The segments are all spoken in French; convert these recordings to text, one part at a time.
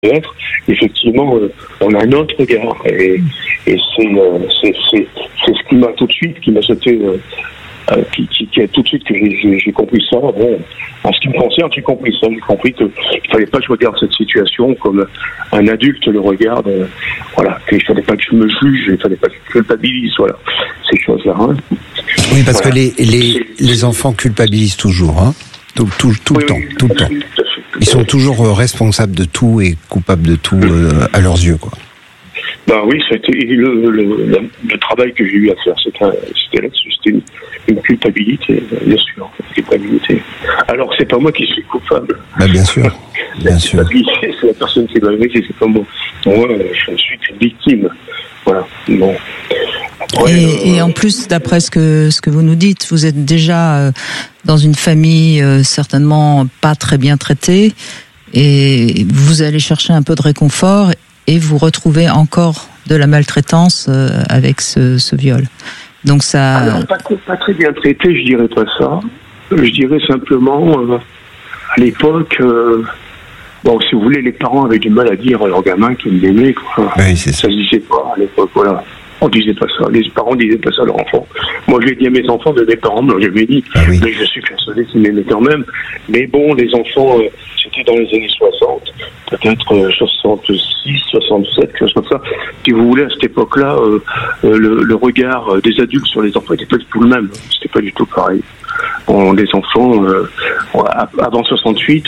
être, effectivement, on a un autre regard. Et c'est ce qui m'a tout de suite, qui m'a sauté, qui a tout de suite que j'ai compris ça. Bon, en ce qui me concerne, j'ai compris ça. J'ai compris qu'il ne fallait pas que je regarde cette situation comme un adulte le regarde. Voilà, qu'il ne fallait pas que je me juge, il ne fallait pas que je culpabilise. Voilà, ces choses-là. Hein. Oui, parce que les enfants culpabilisent toujours, hein. Tout le temps. Ils sont toujours responsables de tout et coupables de tout à leurs yeux, quoi. Ben oui, c'était le travail que j'ai eu à faire, c'était là-dessus, c'était une culpabilité, bien sûr, une culpabilité. Alors c'est pas moi qui suis coupable. Ben, bien sûr, bien sûr. C'est la personne qui m'a agressé, c'est pas moi. Moi, je suis une victime. Voilà. Bon. Après, et en plus, d'après ce que vous nous dites, vous êtes déjà dans une famille certainement pas très bien traitée, et vous allez chercher un peu de réconfort, et vous retrouvez encore de la maltraitance avec ce viol. Donc ça. Alors, pas très bien traité, je dirais pas ça. Je dirais simplement, à l'époque, bon, si vous voulez, les parents avaient du mal à dire à leurs gamins qu'ils l'aimaient, quoi. Oui, c'est ça. Ça se disait pas à l'époque, voilà. On disait pas ça. Les parents disaient pas ça à leurs enfants. Moi, j'ai dit à mes enfants de mes parents, mais j'avais dit, oui. Mais je suis persuadé qu'ils m'aimaient quand même. Mais bon, les enfants, c'était dans les années 60, peut-être 66, 67, quelque chose comme ça. Si vous voulez, à cette époque-là, le regard des adultes sur les enfants n'était pas du tout le même. C'était pas du tout pareil. Bon, les enfants, avant 68,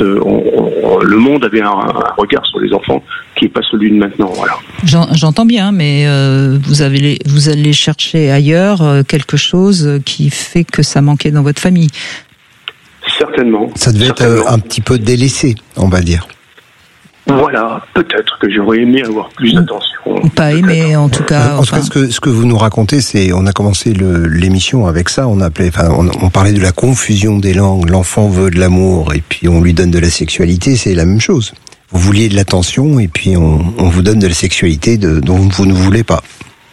le monde avait un regard sur les enfants qui n'est pas celui de maintenant. Voilà. J'entends bien, mais vous allez chercher ailleurs quelque chose qui fait que ça manquait dans votre famille. Certainement. Ça devait être un petit peu délaissé, on va dire. Voilà, peut-être que j'aurais aimé avoir plus d'attention. Pas aimé, en tout cas. En tout cas, ce que vous nous racontez, c'est, on a commencé l'émission avec ça. On parlait de la confusion des langues. L'enfant veut de l'amour et puis on lui donne de la sexualité. C'est la même chose. Vous vouliez de l'attention et puis on vous donne de la sexualité dont vous ne voulez pas.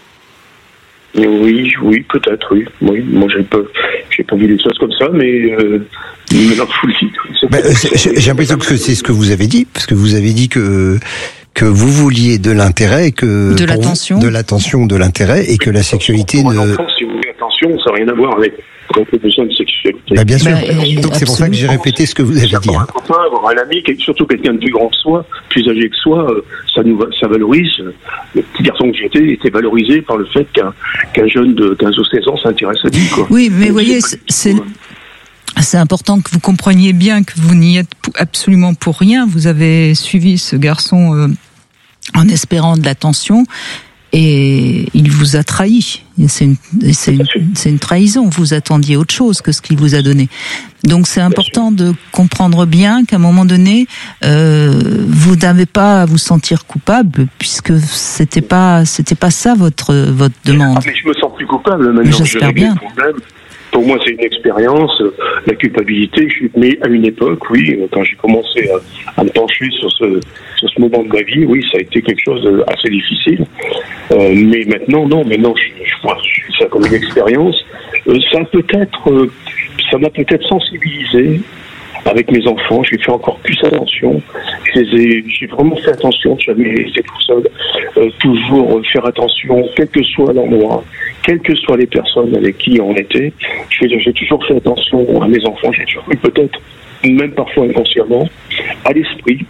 Oui, peut-être, oui. Moi, j'ai pas vu les choses comme ça, mais maintenant que vous le dites. J'ai l'impression que c'est ce que vous avez dit, parce que vous avez dit que vous vouliez de l'intérêt et que de l'attention, de l'intérêt, et que la sexualité pour un enfant, si vous voulez attention, ça n'a rien à voir avec quand on a besoin de sexualité. Bien sûr. Donc c'est pour ça que j'ai répété ce que vous avez dit. Avoir un copain, avoir un ami, surtout quelqu'un de plus grand que soi, plus âgé que soi, ça valorise. Le petit garçon que j'étais était valorisé par le fait qu'un jeune de 15 ou 16 ans s'intéresse à lui, quoi. Oui, mais vous voyez, c'est important que vous compreniez bien que vous n'y êtes absolument pour rien. Vous avez suivi ce garçon en espérant de l'attention et il vous a trahi. C'est une trahison. Vous attendiez autre chose que ce qu'il vous a donné. Donc c'est important de comprendre bien qu'à un moment donné, vous n'avez pas à vous sentir coupable puisque c'était pas ça votre demande. Ah, mais je me sens plus coupable maintenant. J'espère bien. Pour moi, c'est une expérience. La culpabilité, mais à une époque, oui, quand j'ai commencé à me pencher sur ce moment de ma vie, oui, ça a été quelque chose d'assez difficile. Mais maintenant, non. Maintenant, je vois ça comme une expérience. Ça m'a peut-être sensibilisé avec mes enfants. J'ai fait encore plus attention. J'ai vraiment fait attention. Jamais été tout seul. Toujours faire attention, quel que soit l'endroit, quelles que soient les personnes avec qui on était. J'ai toujours fait attention à mes enfants. J'ai toujours eu peut-être, même parfois inconsciemment, à l'esprit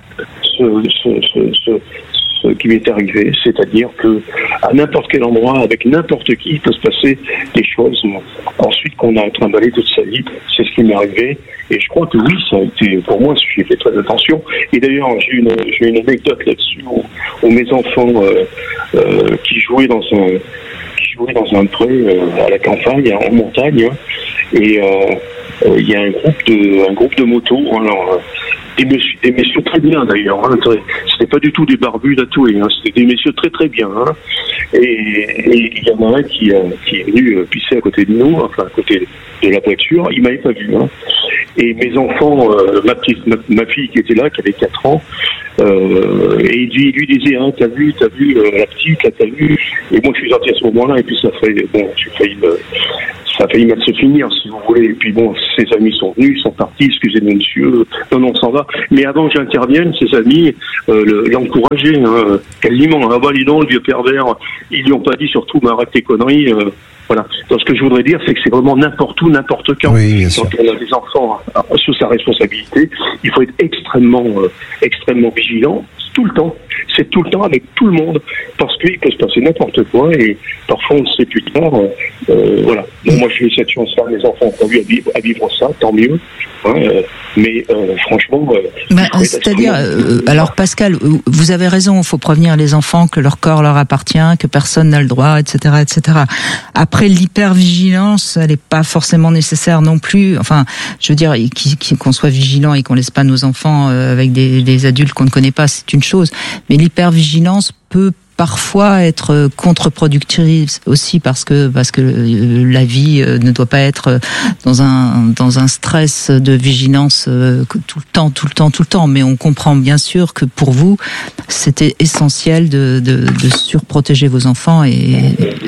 ce qui m'est arrivé, c'est-à-dire que à n'importe quel endroit, avec n'importe qui, il peut se passer des choses ensuite qu'on a trimballé toute sa vie. C'est ce qui m'est arrivé, et je crois que oui, ça a été, pour moi, j'ai fait très attention. Et d'ailleurs, j'ai une anecdote là-dessus où mes enfants qui jouaient dans un pré à la campagne, en montagne, et il y a un groupe de motos. Alors, des messieurs très bien d'ailleurs, hein, c'était pas du tout des barbus tatoués, hein, c'était des messieurs très très bien, hein, et il y en a un qui est venu pisser à côté de nous, enfin à côté de la voiture, il m'avait pas vu, hein, et mes enfants, ma fille qui était là, qui avait 4 ans, et il lui disait, hein, t'as vu la petite, là t'as vu, et moi je suis sorti à ce moment-là, et puis ça ça a failli mal se finir, si vous voulez. Et puis bon, ses amis sont venus, ils sont partis, excusez-moi monsieur, non, on s'en va. Mais avant que j'intervienne, ses amis l'encourageaient, quasiment. Ah bah, dis donc, le vieux pervers, ils lui ont pas dit surtout, arrête tes conneries. Voilà. Donc ce que je voudrais dire, c'est que c'est vraiment n'importe où, n'importe quand. Oui, bien sûr. Quand on a des enfants sous sa responsabilité, il faut être extrêmement vigilant tout le temps. C'est tout le temps avec tout le monde, parce qu'il peut se passer n'importe quoi et parfois on ne sait plus tard. Voilà. Donc moi j'ai eu cette chance-là, mes enfants ont pas eu à vivre ça, tant mieux. Mais franchement, c'est-à-dire, alors Pascal, vous avez raison, il faut prévenir les enfants que leur corps leur appartient, que personne n'a le droit, etc., etc. Après, l'hypervigilance, elle n'est pas forcément nécessaire non plus. Enfin, je veux dire, qu'on soit vigilant et qu'on laisse pas nos enfants avec des adultes qu'on ne connaît pas, c'est une chose. Mais l'hypervigilance peut parfois être contre-productive aussi parce que la vie ne doit pas être dans un stress de vigilance tout le temps. Mais on comprend bien sûr que pour vous, c'était essentiel de surprotéger vos enfants et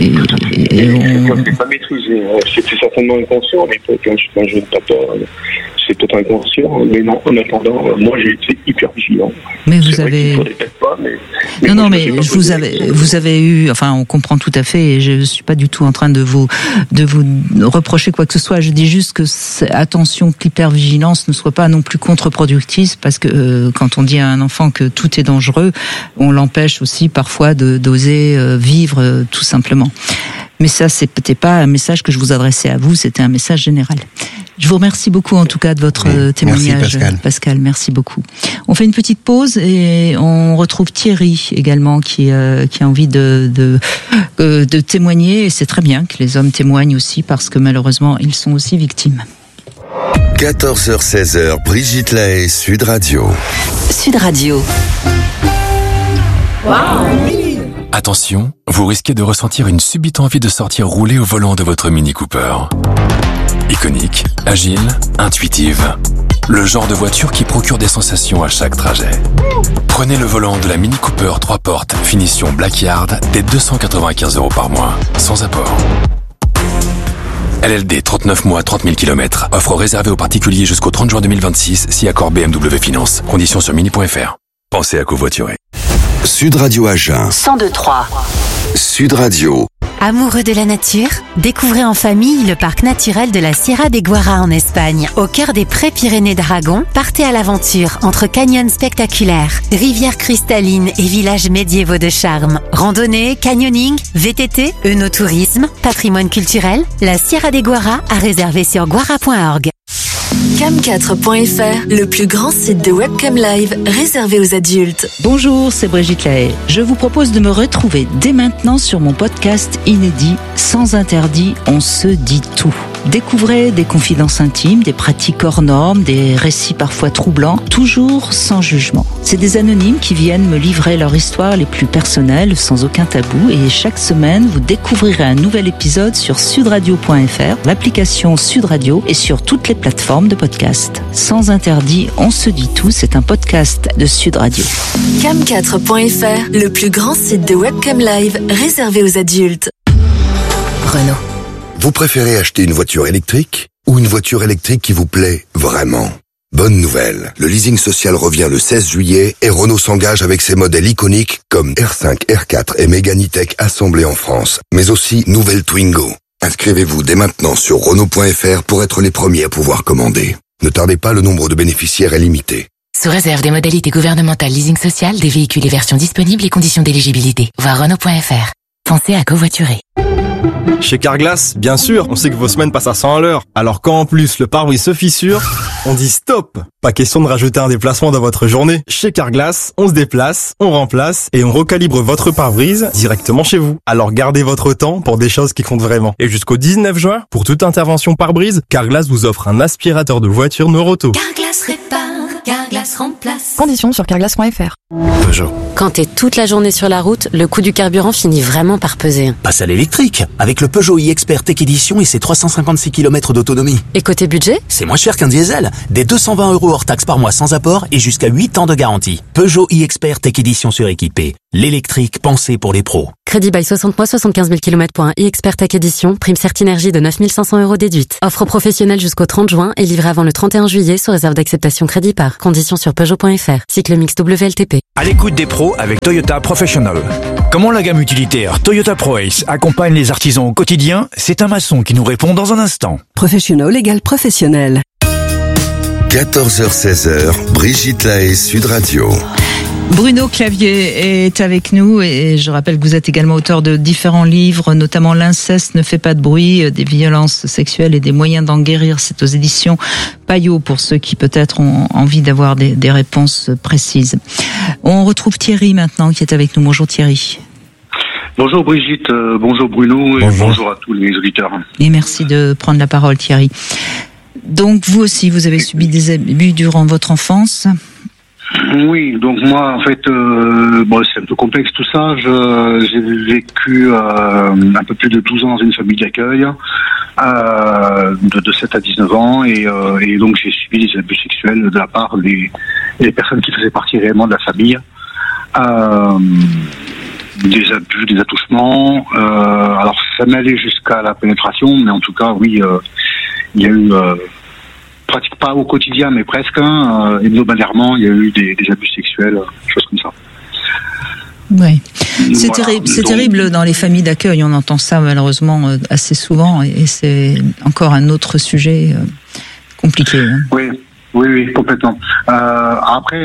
on ne peut pas maîtriser. C'était certainement inconscient à l'époque, quand j'étais un jeune papa. C'est peut-être inconscient, mais non, en attendant, moi j'ai été hyper vigilant. Mais vous avez... Pas, mais non, mais vous avez eu, enfin, on comprend tout à fait, et je suis pas du tout en train de vous reprocher quoi que ce soit. Je dis juste que attention que l'hypervigilance ne soit pas non plus contre-productive, parce que quand on dit à un enfant que tout est dangereux, on l'empêche aussi parfois d'oser vivre tout simplement. Mais ça, c'est peut-être pas un message que je vous adressais à vous, c'était un message général. Je vous remercie beaucoup en tout cas de votre témoignage, merci Pascal. Merci beaucoup. On fait une petite pause et on retrouve Thierry également qui a envie de témoigner, et c'est très bien que les hommes témoignent aussi parce que malheureusement ils sont aussi victimes. 14h-16h, Brigitte Lahaie, Sud Radio. Sud Radio. Wow. Attention, vous risquez de ressentir une subite envie de sortir rouler au volant de votre Mini Cooper. Iconique, agile, intuitive. Le genre de voiture qui procure des sensations à chaque trajet. Prenez le volant de la Mini Cooper 3 portes, finition Blackyard, dès 295 € par mois, sans apport. LLD 39 mois, 30 000 km. Offre réservée aux particuliers jusqu'au 30 juin 2026, si accord BMW Finance. Conditions sur mini.fr. Pensez à covoiturer. Sud Radio Agen. 102.3. Sud Radio. Amoureux de la nature, découvrez en famille le parc naturel de la Sierra de Guara en Espagne. Au cœur des Prés-Pyrénées d'Aragon, partez à l'aventure entre canyons spectaculaires, rivières cristallines et villages médiévaux de charme. Randonnée, canyoning, VTT, œnotourisme, patrimoine culturel, la Sierra de Guara à réserver sur guara.org. Cam4.fr, le plus grand site de webcam live réservé aux adultes. Bonjour, c'est Brigitte Lahaie. Je vous propose de me retrouver dès maintenant sur mon podcast inédit Sans interdit, on se dit tout. Découvrez des confidences intimes, des pratiques hors normes, des récits parfois troublants, toujours sans jugement. C'est des anonymes qui viennent me livrer leur histoire les plus personnelles, sans aucun tabou, et chaque semaine, vous découvrirez un nouvel épisode sur sudradio.fr, l'application Sud Radio et sur toutes les plateformes de podcast. Sans interdit, on se dit tout, c'est un podcast de Sud Radio. Cam4.fr, le plus grand site de webcam live réservé aux adultes. Renault. Vous préférez acheter une voiture électrique ou une voiture électrique qui vous plaît vraiment? Bonne nouvelle, le leasing social revient le 16 juillet et Renault s'engage avec ses modèles iconiques comme R5, R4 et Mégane E-Tech assemblés en France, mais aussi nouvelle Twingo. Inscrivez-vous dès maintenant sur Renault.fr pour être les premiers à pouvoir commander. Ne tardez pas, le nombre de bénéficiaires est limité. Sous réserve des modalités gouvernementales leasing social, des véhicules et versions disponibles et conditions d'éligibilité. Voir Renault.fr. Pensez à covoiturer. Chez Carglass, bien sûr, on sait que vos semaines passent à 100 à l'heure. Alors quand en plus le pare-brise se fissure, on dit stop. Pas question de rajouter un déplacement dans votre journée. Chez Carglass, on se déplace, on remplace et on recalibre votre pare-brise directement chez vous. Alors gardez votre temps pour des choses qui comptent vraiment. Et jusqu'au 19 juin, pour toute intervention pare-brise, Carglass vous offre un aspirateur de voiture Neuroto. Carglass répare, Carglass remplace. Conditions sur carglass.fr. Peugeot. Quand t'es toute la journée sur la route, le coût du carburant finit vraiment par peser. Passe à l'électrique, avec le Peugeot e-Expert Tech Edition et ses 356 km d'autonomie. Et côté budget ? C'est moins cher qu'un diesel. Des 220 € hors taxes par mois sans apport et jusqu'à 8 ans de garantie. Peugeot e-Expert Tech Edition suréquipé. l'électrique pensée pour les pros. Crédit bail 60 mois, 75 000 km pour un e-expert Tech Edition. Prime Certinergie de 9 500 € déduite. Offre professionnelle jusqu'au 30 juin et livrée avant le 31 juillet sous réserve d'acceptation crédit par. Conditions sur Peugeot.fr. Cycle mix WLTP. À l'écoute des pros avec Toyota Professional. Comment la gamme utilitaire Toyota ProAce accompagne les artisans au quotidien? C'est un maçon qui nous répond dans un instant. Professional égale professionnel. 14h-16h, Brigitte Lahaie, Sud Radio. Bruno Clavier est avec nous et je rappelle que vous êtes également auteur de différents livres, notamment L'inceste ne fait pas de bruit, des violences sexuelles et des moyens d'en guérir. C'est aux éditions Payot pour ceux qui peut-être ont envie d'avoir des réponses précises. On retrouve Thierry maintenant qui est avec nous. Bonjour Thierry. Bonjour Brigitte, bonjour Bruno et bonjour à tous les auditeurs. Et merci de prendre la parole Thierry. Donc vous aussi, vous avez subi des abus durant votre enfance? Oui, donc moi en fait, c'est un peu complexe tout ça. J'ai vécu un peu plus de 12 ans dans une famille d'accueil, de 7 à 19 ans, et donc j'ai subi des abus sexuels de la part des personnes qui faisaient partie réellement de la famille. Des abus, des attouchements. Alors ça m'allait jusqu'à la pénétration, mais en tout cas, oui, il y a eu... pratique pas au quotidien, mais presque, hebdomadairement, il y a eu des abus sexuels, choses comme ça. Oui, c'est Voilà. terrible. C'est terrible dans les familles d'accueil. On entend ça malheureusement assez souvent, et c'est encore un autre sujet compliqué. Hein. Oui, complètement. Après,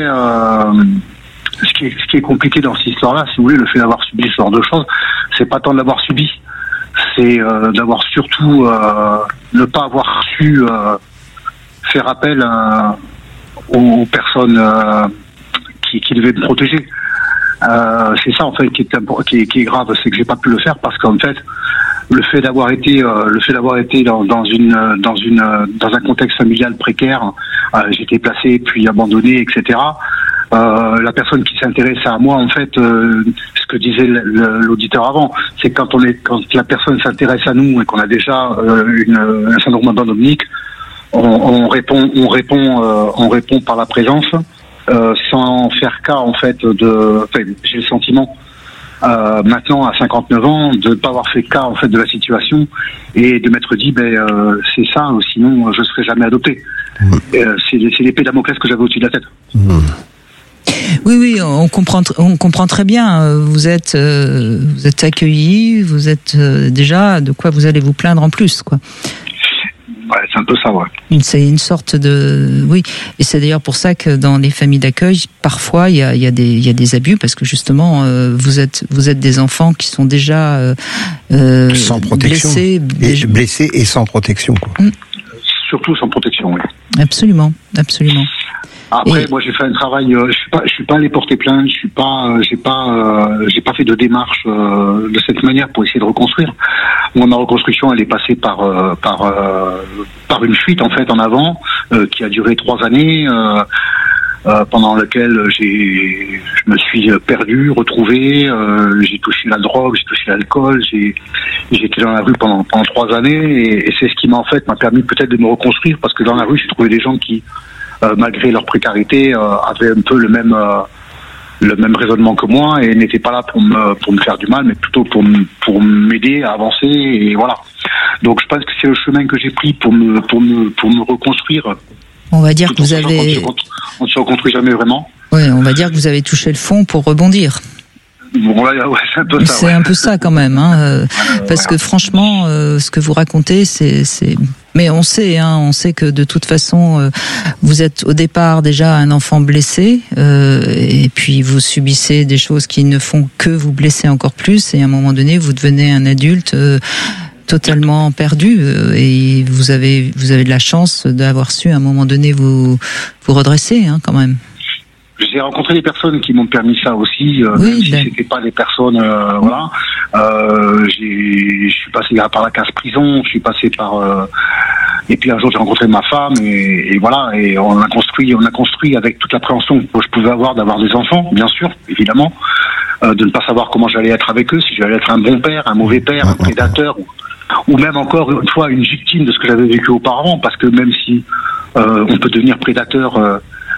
ce qui est compliqué dans cette histoire-là, si vous voulez, le fait d'avoir subi ce genre de choses, c'est pas tant de l'avoir subi, c'est d'avoir surtout ne pas avoir su faire appel aux personnes qui devaient me protéger. C'est ça en fait qui est grave, c'est que j'ai pas pu le faire parce qu'en fait le fait d'avoir été dans un contexte familial précaire, j'étais placé puis abandonné, etc. La personne qui s'intéressait à moi, en fait, ce que disait l'auditeur avant, c'est que quand la personne s'intéresse à nous et qu'on a déjà un syndrome d'Dominique, on répond par la présence, sans faire cas en fait j'ai le sentiment maintenant à 59 ans de ne pas avoir fait cas en fait de la situation et de m'être dit c'est ça, sinon je serais jamais adopté. C'est l'épée Damoclès que j'avais au-dessus de la tête. Oui, on comprend très bien. Vous êtes accueilli, vous êtes déjà de quoi vous allez vous plaindre en plus, quoi. Ouais, c'est un peu ça, ouais. C'est une sorte de... Oui, et c'est d'ailleurs pour ça que dans les familles d'accueil, parfois, il y a des abus, parce que justement, vous êtes des enfants qui sont déjà sans protection. Blessés et sans protection, quoi. Surtout sans protection, oui. Absolument. Après, moi, j'ai fait un travail. Je suis pas allé porter plainte. J'ai pas fait de démarche de cette manière pour essayer de reconstruire. Ma reconstruction, elle est passée par une fuite en fait en avant qui a duré 3 années, pendant laquelle je me suis perdu, retrouvé. J'ai touché la drogue, j'ai touché l'alcool. J'étais dans la rue pendant 3 années et c'est ce qui m'a permis peut-être de me reconstruire parce que dans la rue, j'ai trouvé des gens qui malgré leur précarité, avaient un peu le même raisonnement que moi et n'étaient pas là pour me faire du mal, mais plutôt pour m'aider à avancer et voilà. Donc je pense que c'est le chemin que j'ai pris pour me reconstruire. On va dire que vous avez... On ne se reconstruit jamais vraiment. Oui, on va dire que vous avez touché le fond pour rebondir. Bon, ouais, c'est un peu ça. C'est un peu ça quand même, hein, parce que franchement, ce que vous racontez, c'est. Mais on sait que de toute façon, vous êtes au départ déjà un enfant blessé, et puis vous subissez des choses qui ne font que vous blesser encore plus, et à un moment donné, vous devenez un adulte totalement perdu, et vous avez de la chance d'avoir su à un moment donné vous redresser, hein, quand même. J'ai rencontré des personnes qui m'ont permis ça aussi, même si c'était pas des personnes, voilà. Je suis passé par la case prison, je suis passé par, et puis un jour j'ai rencontré ma femme et voilà, et on a construit avec toute l'appréhension que je pouvais avoir d'avoir des enfants, bien sûr, évidemment, de ne pas savoir comment j'allais être avec eux, si j'allais être un bon père, un mauvais père, un prédateur, ou même encore une fois une victime de ce que j'avais vécu auparavant, parce que même si on peut devenir prédateur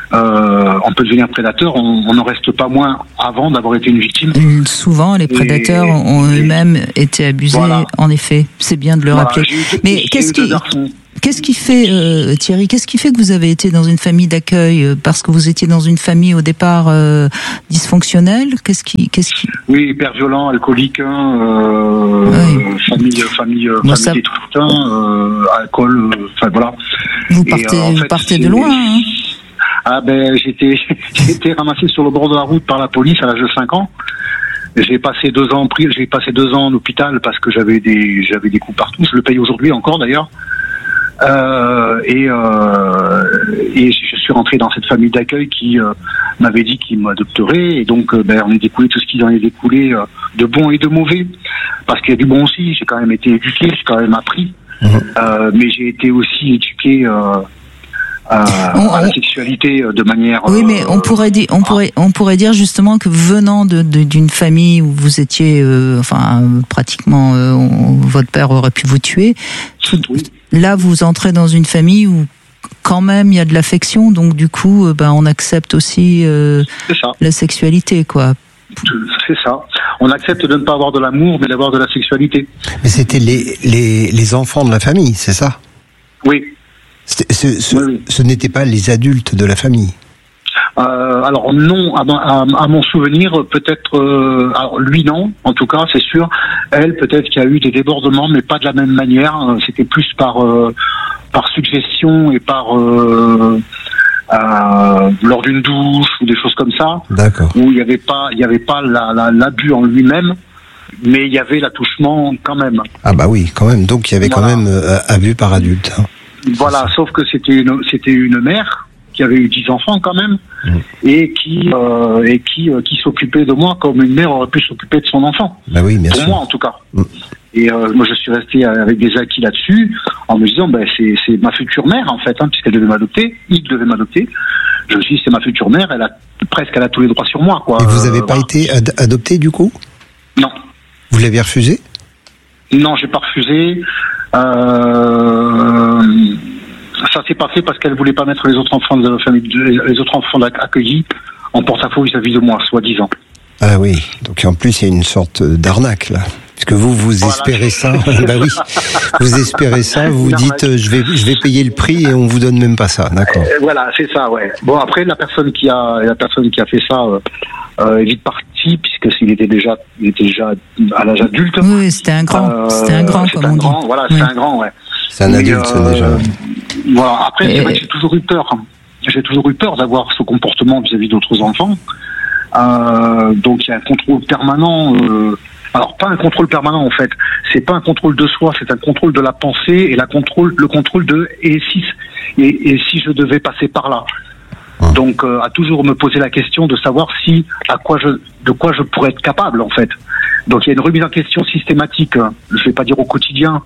on peut devenir prédateur, on n'en reste pas moins avant d'avoir été une victime. Souvent, les prédateurs ont eux-mêmes été abusés, voilà. En effet. C'est bien de le rappeler. Mais qu'est-ce qui fait, Thierry, qu'est-ce qui fait que vous avez été dans une famille d'accueil? Parce que vous étiez dans une famille au départ dysfonctionnelle. Oui, hyper violent, alcoolique, famille détruite, alcool, enfin voilà. Vous partez de loin, hein? Ah ben, j'ai été ramassé sur le bord de la route par la police à l'âge de 5 ans. J'ai passé 2 ans en hôpital parce que j'avais des coups partout. Je le paye aujourd'hui encore d'ailleurs. Et je suis rentré dans cette famille d'accueil qui m'avait dit qu'il m'adopterait, et donc on est découlé tout ce qui en est découlé de bon et de mauvais, parce qu'il y a du bon aussi. J'ai quand même été éduqué, j'ai quand même appris, mais j'ai été aussi éduqué à la sexualité de manière. Oui, mais on pourrait dire justement que venant d'une famille où vous étiez, pratiquement, votre père aurait pu vous tuer. Là, vous entrez dans une famille où quand même il y a de l'affection, donc du coup, on accepte aussi la sexualité, quoi. C'est ça. On accepte de ne pas avoir de l'amour, mais d'avoir de la sexualité. Mais c'était les enfants de la famille, c'est ça? Oui. Ce n'étaient pas les adultes de la famille. Alors non, à mon souvenir, peut-être. Alors lui non, en tout cas, c'est sûr. Elle, peut-être qu'il y a eu des débordements, mais pas de la même manière. C'était plus par suggestion et par lors d'une douche ou des choses comme ça. D'accord. Où il y avait pas l'abus en lui-même, mais il y avait l'attouchement quand même. Ah bah oui, quand même. Donc il y avait quand même abus par adulte. Hein. Voilà, sauf que c'était une mère qui avait eu 10 enfants quand même, et qui s'occupait de moi comme une mère aurait pu s'occuper de son enfant. Bah oui, bien sûr. Pour moi en tout cas. Et moi je suis resté avec des acquis là-dessus, en me disant c'est ma future mère en fait, puisqu'elle devait m'adopter, il devait m'adopter. Je me suis dit c'est ma future mère, elle a tous les droits sur moi, quoi. Et vous n'avez pas été adopté du coup? Non. Vous l'avez refusé? Non, j'ai pas refusé. Ça s'est pas fait parce qu'elle voulait pas mettre les autres enfants de la famille, les autres enfants accueillis en porte-à-faux vis-à-vis de moi, soi-disant. Ah oui, donc en plus il y a une sorte d'arnaque là. Parce que vous espérez ça, bah oui, vous espérez ça, vous dites je vais payer le prix et on vous donne même pas ça, d'accord. Voilà, c'est ça, ouais. Bon après la personne qui a fait ça est vite partie puisqu'il était déjà à l'âge adulte. Oui, c'était un grand, comme on dit. Voilà, c'est un grand, ouais. C'est un adulte déjà. Voilà. Après, c'est vrai que j'ai toujours eu peur. J'ai toujours eu peur d'avoir ce comportement vis-à-vis d'autres enfants. Donc il y a un contrôle permanent. Alors pas un contrôle permanent en fait. C'est pas un contrôle de soi, c'est un contrôle de la pensée et le contrôle de et si je devais passer par là. Donc à toujours me poser la question de savoir de quoi je pourrais être capable en fait. Donc il y a une remise en question systématique. Je vais pas dire au quotidien.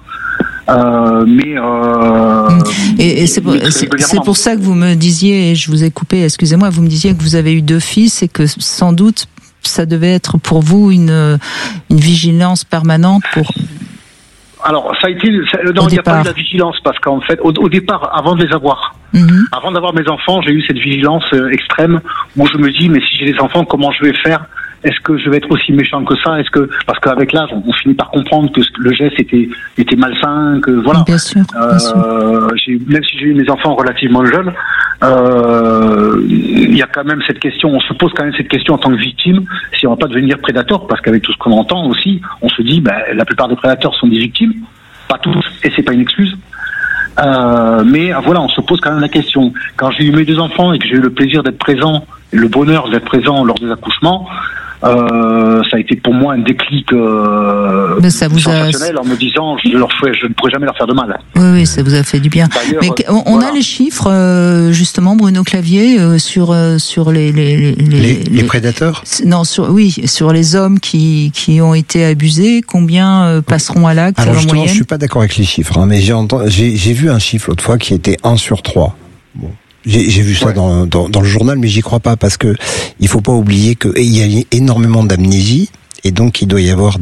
Et c'est pour ça que vous me disiez, et je vous ai coupé, excusez-moi, vous me disiez que vous avez eu 2 fils et que sans doute ça devait être pour vous une vigilance permanente pour. Alors ça a été, non, il n'y a pas eu la vigilance parce qu'en fait au départ, avant de les avoir, avant d'avoir mes enfants, j'ai eu cette vigilance extrême où je me dis mais si j'ai des enfants, comment je vais faire? Est-ce que je vais être aussi méchant que ça? Parce qu'avec l'âge, on finit par comprendre que le geste était malsain, que voilà. Bien sûr. Même si j'ai eu mes enfants relativement jeunes, il y a quand même cette question. On se pose quand même cette question en tant que victime, si on va pas devenir prédateur, parce qu'avec tout ce qu'on entend aussi, on se dit, la plupart des prédateurs sont des victimes, pas tous, et c'est pas une excuse. Mais voilà, on se pose quand même la question. Quand j'ai eu mes 2 enfants et que j'ai eu le plaisir d'être présent, le bonheur d'être présent lors des accouchements. Ça a été pour moi un déclic sensationnel en me disant je ne pourrai jamais leur faire de mal. Oui, ça vous a fait du bien. Mais on a les chiffres justement, Bruno Clavier, sur les prédateurs. Non, sur les hommes qui ont été abusés. Combien passeront à l'acte? Alors justement, je suis pas d'accord avec les chiffres, mais j'ai vu un chiffre l'autre fois qui était 1 sur 3. Bon. J'ai vu ça dans le journal, mais j'y crois pas parce que il faut pas oublier qu'il y a énormément d'amnésie et donc il doit y avoir des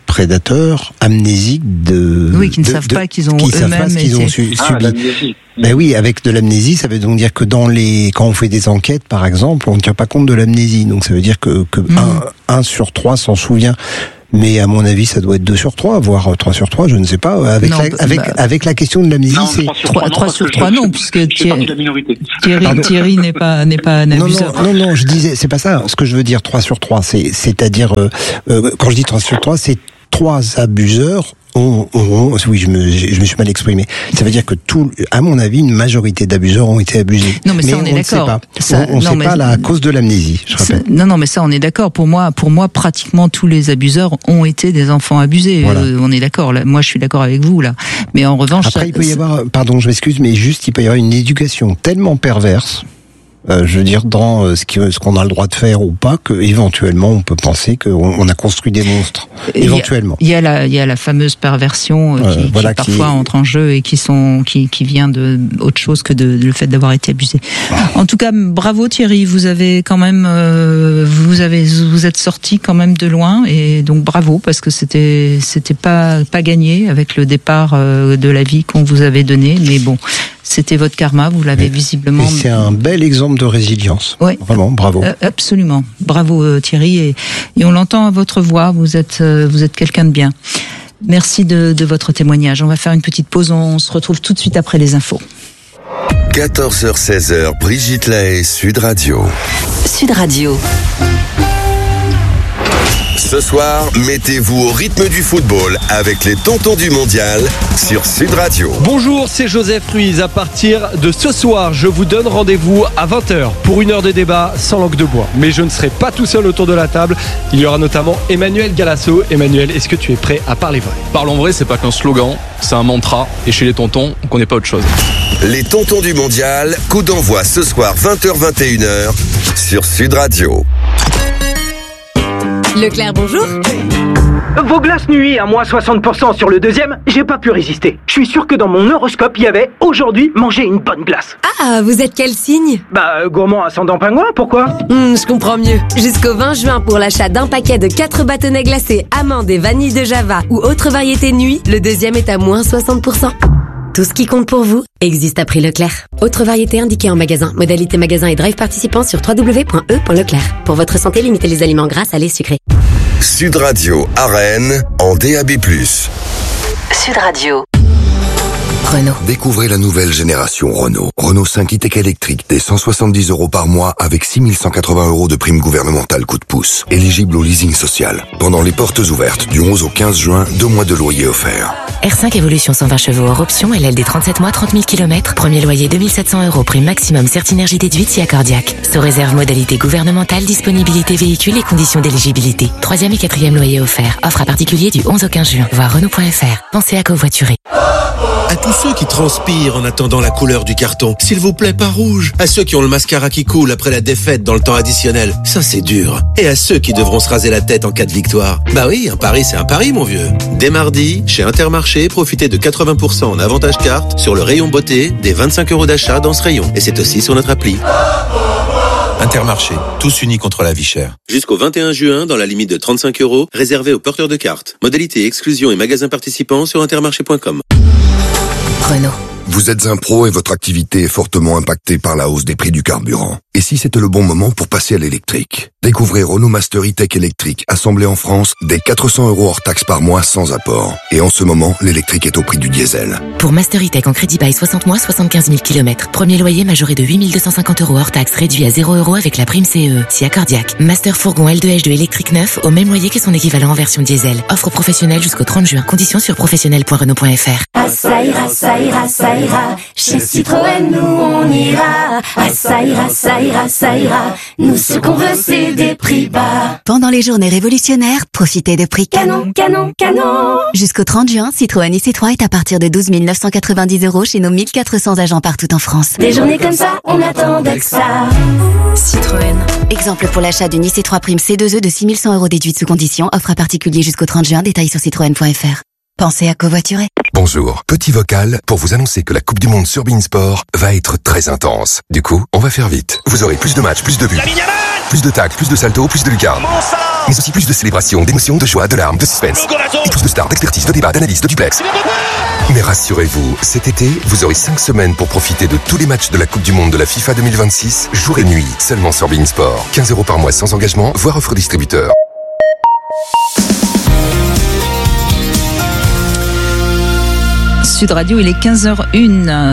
prédateurs amnésiques qui ne savent pas qu'ils ont subi. Ben oui, avec de l'amnésie, ça veut donc dire que quand on fait des enquêtes, par exemple, on ne tient pas compte de l'amnésie. Donc ça veut dire que 1 sur 3 s'en souvient. Mais à mon avis, ça doit être 2 sur 3, voire 3 sur 3, je ne sais pas. Avec la question de l'amnésie, c'est 3 sur 3, non, puisque Thierry n'est pas un abuseur. Non, je disais, c'est pas ça. Ce que je veux dire, 3 sur 3, c'est-à-dire, quand je dis 3 sur 3, c'est 3 abuseurs oui, je me suis mal exprimé. Ça veut dire que à mon avis, une majorité d'abuseurs ont été abusés. Non, mais ça, on est d'accord. On ne sait pas la cause de l'amnésie, je rappelle. Non, mais ça, on est d'accord. Pour moi, pratiquement tous les abuseurs ont été des enfants abusés. Voilà. On est d'accord. Moi, je suis d'accord avec vous, là. Mais en revanche... Après, il peut y avoir, pardon, je m'excuse, mais juste, il peut y avoir une éducation tellement perverse, je veux dire, dans ce qu'on a le droit de faire ou pas, que éventuellement on peut penser qu'on a construit des monstres. Éventuellement. Il y a la fameuse perversion qui parfois entre en jeu et qui vient de autre chose que le fait d'avoir été abusé. En tout cas, bravo Thierry, vous avez quand même vous êtes sorti quand même de loin, et donc bravo, parce que c'était pas gagné avec le départ de la vie qu'on vous avait donné, mais bon, c'était votre karma, vous l'avez visiblement... Et c'est un bel exemple de résilience. Ouais. Vraiment, bravo. Absolument. Bravo Thierry, et on l'entend à votre voix, vous êtes quelqu'un de bien. Merci de votre témoignage. On va faire une petite pause, on se retrouve tout de suite après les infos. 14h-16h, Brigitte Lahaie, Sud Radio. Sud Radio. Ce soir, mettez-vous au rythme du football avec les Tontons du Mondial sur Sud Radio. Bonjour, c'est Joseph Ruiz. À partir de ce soir, je vous donne rendez-vous à 20h pour une heure de débat sans langue de bois. Mais je ne serai pas tout seul autour de la table. Il y aura notamment Emmanuel Galasso. Emmanuel, est-ce que tu es prêt à parler vrai ? Parlons vrai, c'est pas qu'un slogan, c'est un mantra. Et chez les tontons, on connaît pas autre chose. Les Tontons du Mondial, coup d'envoi ce soir 20h-21h sur Sud Radio. Leclerc, bonjour. Vos glaces nuit à moins 60% sur le deuxième, j'ai pas pu résister. Je suis sûr que dans mon horoscope, il y avait aujourd'hui manger une bonne glace. Ah, vous êtes quel signe ? Gourmand ascendant pingouin, pourquoi ? Je comprends mieux. Jusqu'au 20 juin, pour l'achat d'un paquet de 4 bâtonnets glacés, amandes et vanille de Java ou autre variété nuit, le deuxième est à moins 60%. Tout ce qui compte pour vous existe à prix Leclerc. Autre variété indiquée en magasin. Modalité magasin et drive participant sur www.e.leclerc. Pour votre santé, limitez les aliments gras, salés, sucrés. Sud Radio à Rennes en DAB+. Sud Radio. Renault. Découvrez la nouvelle génération Renault. Renault 5 e-Tech électrique, dès 170 € par mois avec 6 180 € de prime gouvernementale coup de pouce. Éligible au leasing social. Pendant les portes ouvertes du 11 au 15 juin, 2 mois de loyer offerts. R5 Evolution 120 chevaux hors option, LLD 37 mois, 30 000 km. Premier loyer 2 700 €, prime maximum Certinergie déduite si accordiaque. Sous réserve modalité gouvernementale, disponibilité véhicule et conditions d'éligibilité. 3e et 4e loyer offert. Offre à particulier du 11 au 15 juin. Voir Renault.fr. Pensez à covoiturer. À tous ceux qui transpirent en attendant la couleur du carton, s'il vous plaît, pas rouge. À ceux qui ont le mascara qui coule après la défaite dans le temps additionnel, ça c'est dur. Et à ceux qui devront se raser la tête en cas de victoire. Bah oui, un pari c'est un pari, mon vieux. Dès mardi, chez Intermarché, profitez de 80% en avantage carte sur le rayon beauté, des 25 € d'achat dans ce rayon. Et c'est aussi sur notre appli. Intermarché, tous unis contre la vie chère. Jusqu'au 21 juin, dans la limite de 35 €, réservé aux porteurs de cartes. Modalité, exclusion et magasins participants sur intermarché.com. Renault. Vous êtes un pro et votre activité est fortement impactée par la hausse des prix du carburant. Et si c'était le bon moment pour passer à l'électrique ? Découvrez Renault Master E-Tech électrique, assemblé en France, dès 400 € hors taxe par mois sans apport. Et en ce moment, l'électrique est au prix du diesel. Pour Master E-Tech en crédit bail 60 mois, 75 000 km. Premier loyer majoré de 8 250 € hors taxe, réduit à 0 € avec la prime CE, si accordiaque. Master fourgon L2H2 électrique neuf, au même loyer que son équivalent en version diesel. Offre professionnelle jusqu'au 30 juin. Conditions sur professionnel.renault.fr. Ah, ça ira, ça ira, ça ira. Chez Citroën, nous on ira. Ah, ça ira, ça ira, ça ira. Nous ce qu'on veut c'est des prix bas. Pendant les journées révolutionnaires, profitez de prix canon, canon, canon. Jusqu'au 30 juin, Citroën IC3 est à partir de 12 990 € chez nos 1400 agents partout en France. Des journées comme ça, on attendait que ça. Citroën. Exemple pour l'achat d'une IC3 prime C2E de 6 100 € déduite sous condition. Offre à particulier jusqu'au 30 juin. Détails sur citroën.fr. Pensez à covoiturer. Bonjour, petit vocal pour vous annoncer que la Coupe du Monde sur beIN Sport va être très intense. Du coup, on va faire vite. Vous aurez plus de matchs, plus de buts, plus de tacles, plus de saltos, plus de lucarnes. Mais aussi plus de célébrations, d'émotions, de joie, de larmes, de suspense. Et plus de stars, d'expertise, de débats, d'analyse, de duplex. Mais rassurez-vous, cet été, vous aurez 5 semaines pour profiter de tous les matchs de la Coupe du Monde de la FIFA 2026, jour et nuit, seulement sur beIN Sport. 15 € par mois sans engagement, voire offre distributeur. Sud Radio, il est 15h01.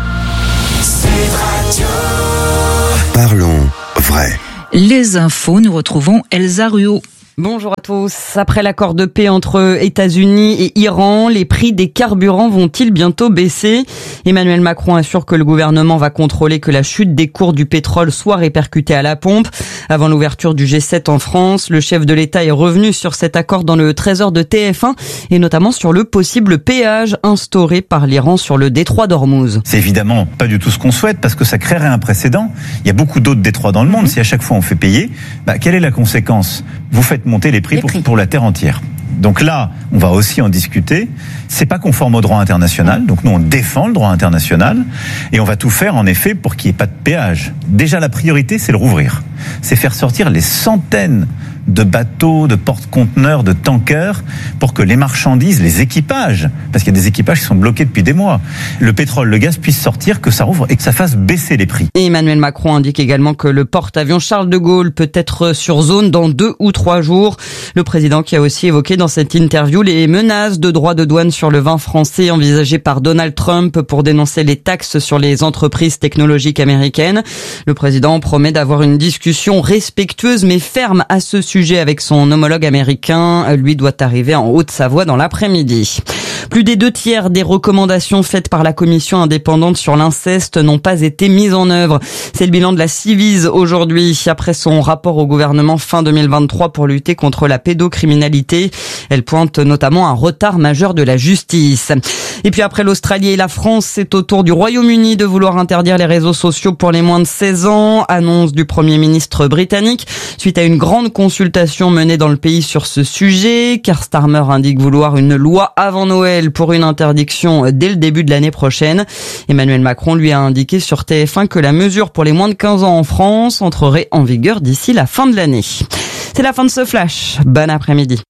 Parlons vrai. Les infos, nous retrouvons Elsa Ruot. Bonjour à tous. Après l'accord de paix entre États-Unis et Iran, les prix des carburants vont-ils bientôt baisser ? Emmanuel Macron assure que le gouvernement va contrôler que la chute des cours du pétrole soit répercutée à la pompe. Avant l'ouverture du G7 en France, le chef de l'État est revenu sur cet accord dans le Trésor de TF1 et notamment sur le possible péage instauré par l'Iran sur le détroit d'Ormuz. C'est évidemment pas du tout ce qu'on souhaite parce que ça créerait un précédent. Il y a beaucoup d'autres détroits dans le monde. Si à chaque fois on fait payer, quelle est la conséquence ? Vous faites monter les prix pour la terre entière. Donc là, on va aussi en discuter. C'est pas conforme au droit international. Donc nous, on défend le droit international et on va tout faire, en effet, pour qu'il n'y ait pas de péage. Déjà, la priorité, c'est le rouvrir. C'est faire sortir les centaines de bateaux, de porte-conteneurs, de tankers pour que les marchandises, les équipages, parce qu'il y a des équipages qui sont bloqués depuis des mois, le pétrole, le gaz puissent sortir, que ça rouvre et que ça fasse baisser les prix. Et Emmanuel Macron indique également que le porte-avions Charles de Gaulle peut être sur zone dans 2 ou 3 jours. Le président qui a aussi évoqué dans cette interview les menaces de droits de douane sur le vin français envisagées par Donald Trump pour dénoncer les taxes sur les entreprises technologiques américaines. Le président promet d'avoir une discussion respectueuse mais ferme à ce sujet avec son homologue américain. Lui doit arriver en Haute-Savoie dans l'après-midi. Plus des 2/3 des recommandations faites par la commission indépendante sur l'inceste n'ont pas été mises en œuvre. C'est le bilan de la Civise aujourd'hui, après son rapport au gouvernement fin 2023 pour lutter contre la pédocriminalité. Elle pointe notamment un retard majeur de la justice. Et puis après l'Australie et la France, c'est au tour du Royaume-Uni de vouloir interdire les réseaux sociaux pour les moins de 16 ans. Annonce du Premier ministre britannique suite à une grande consultation menée dans le pays sur ce sujet. Keir Starmer indique vouloir une loi avant Noël pour une interdiction dès le début de l'année prochaine. Emmanuel Macron lui a indiqué sur TF1 que la mesure pour les moins de 15 ans en France entrerait en vigueur d'ici la fin de l'année. C'est la fin de ce flash. Bon après-midi.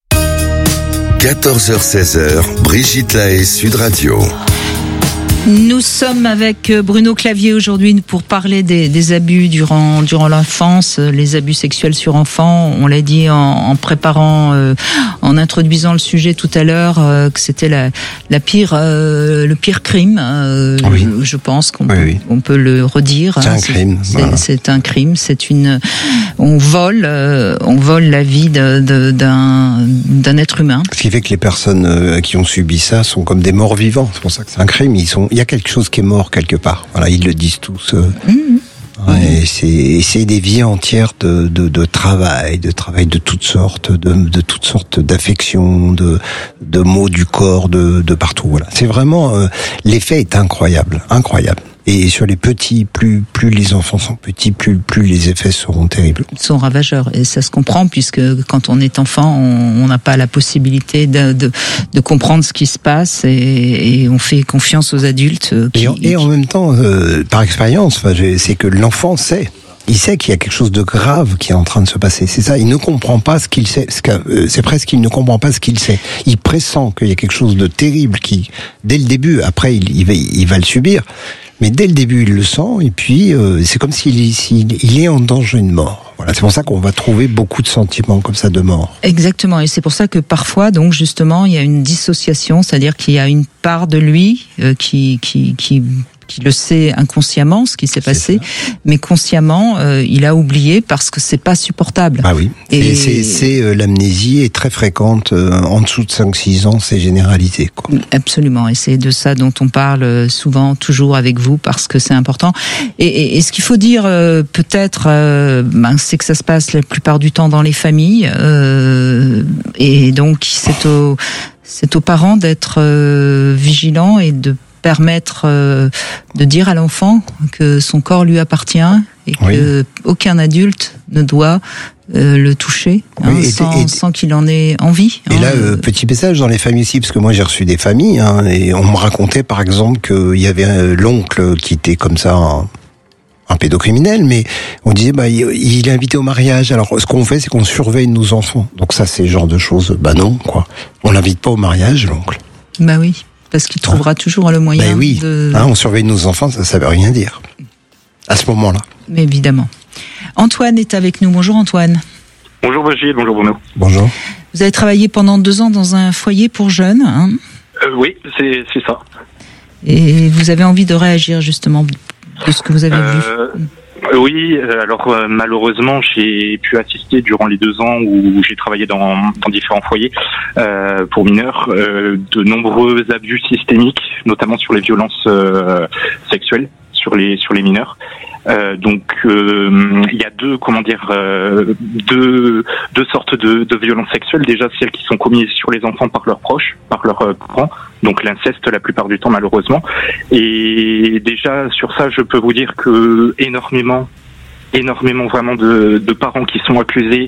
14h-16h, Brigitte Lahaie, Sud Radio. Nous sommes avec Bruno Clavier aujourd'hui pour parler des abus durant l'enfance, les abus sexuels sur enfants. On l'a dit en préparant, en introduisant le sujet tout à l'heure, que c'était le pire crime. Oui. Je pense qu'on peut le redire. C'est un crime. C'est un crime. On vole la vie d'un être humain. Ce qui fait que les personnes qui ont subi ça sont comme des morts vivants. C'est pour ça que c'est un crime. Il y a quelque chose qui est mort quelque part. Voilà, ils le disent tous. Et c'est des vies entières de travail de toutes sortes, de toutes sortes d'affections, de maux du corps, de partout. Voilà, c'est vraiment l'effet est incroyable. Et sur les petits, plus les enfants sont petits, plus les effets seront terribles. Ils sont ravageurs et ça se comprend puisque quand on est enfant, on n'a pas la possibilité de comprendre ce qui se passe et on fait confiance aux adultes. Et en même temps, par expérience, c'est que l'enfant sait. Il sait qu'il y a quelque chose de grave qui est en train de se passer. C'est ça. Il ne comprend pas ce qu'il sait. C'est presque qu'il ne comprend pas ce qu'il sait. Il pressent qu'il y a quelque chose de terrible qui, dès le début, après il va le subir. Mais dès le début, il le sent, et puis c'est comme s'il est en danger de mort. Voilà, c'est pour ça qu'on va trouver beaucoup de sentiments comme ça de mort. Exactement, et c'est pour ça que parfois, donc justement, il y a une dissociation, c'est-à-dire qu'il y a une part de lui qui le sait inconsciemment ce qui s'est passé, mais consciemment il a oublié parce que c'est pas supportable. Ah oui. Et c'est l'amnésie est très fréquente en dessous de 5-6 ans, c'est généralisé, quoi. Absolument, et c'est de ça dont on parle souvent, toujours avec vous, parce que c'est important. Et ce qu'il faut dire peut-être, c'est que ça se passe la plupart du temps dans les familles, et donc c'est aux parents d'être vigilants et de permettre de dire à l'enfant que son corps lui appartient et que aucun adulte ne doit le toucher sans qu'il en ait envie. Et là, petit message dans les familles aussi, parce que moi j'ai reçu des familles, et on me racontait par exemple qu'il y avait l'oncle qui était comme ça, un pédocriminel, mais on disait il est invité au mariage. Alors ce qu'on fait, c'est qu'on surveille nos enfants. Donc ça, c'est le genre de choses. Non, quoi. On l'invite pas au mariage, l'oncle. Bah oui, parce qu'il trouvera toujours le moyen. On surveille nos enfants, ça veut rien dire à ce moment-là. Mais évidemment. Antoine est avec nous. Bonjour Antoine. Bonjour Brigitte, bonjour Bruno. Bonjour. Vous avez travaillé pendant 2 ans dans un foyer pour jeunes, hein ? Oui, c'est ça. Et vous avez envie de réagir justement de ce que vous avez vu. Oui, alors malheureusement, j'ai pu assister durant les 2 ans où j'ai travaillé dans différents foyers pour mineurs, de nombreux abus systémiques, notamment sur les violences sexuelles sur les mineurs. Donc il y a deux sortes de violences sexuelles. Déjà celles qui sont commises sur les enfants par leurs proches, par leurs parents, donc l'inceste la plupart du temps malheureusement. Et déjà sur ça, je peux vous dire que énormément vraiment de parents qui sont accusés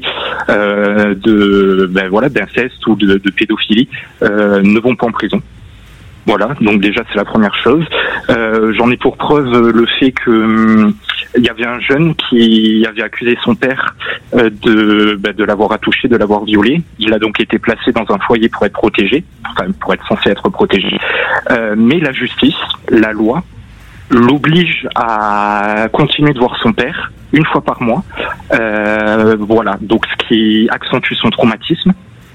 d'inceste ou de pédophilie ne vont pas en prison. Voilà, donc déjà c'est la première chose. J'en ai pour preuve le fait que il y avait un jeune qui avait accusé son père de l'avoir attouché, de l'avoir violé. Il a donc été placé dans un foyer pour être protégé, pour être censé être protégé. Mais la justice, la loi, l'oblige à continuer de voir son père une fois par mois. Voilà, donc ce qui accentue son traumatisme.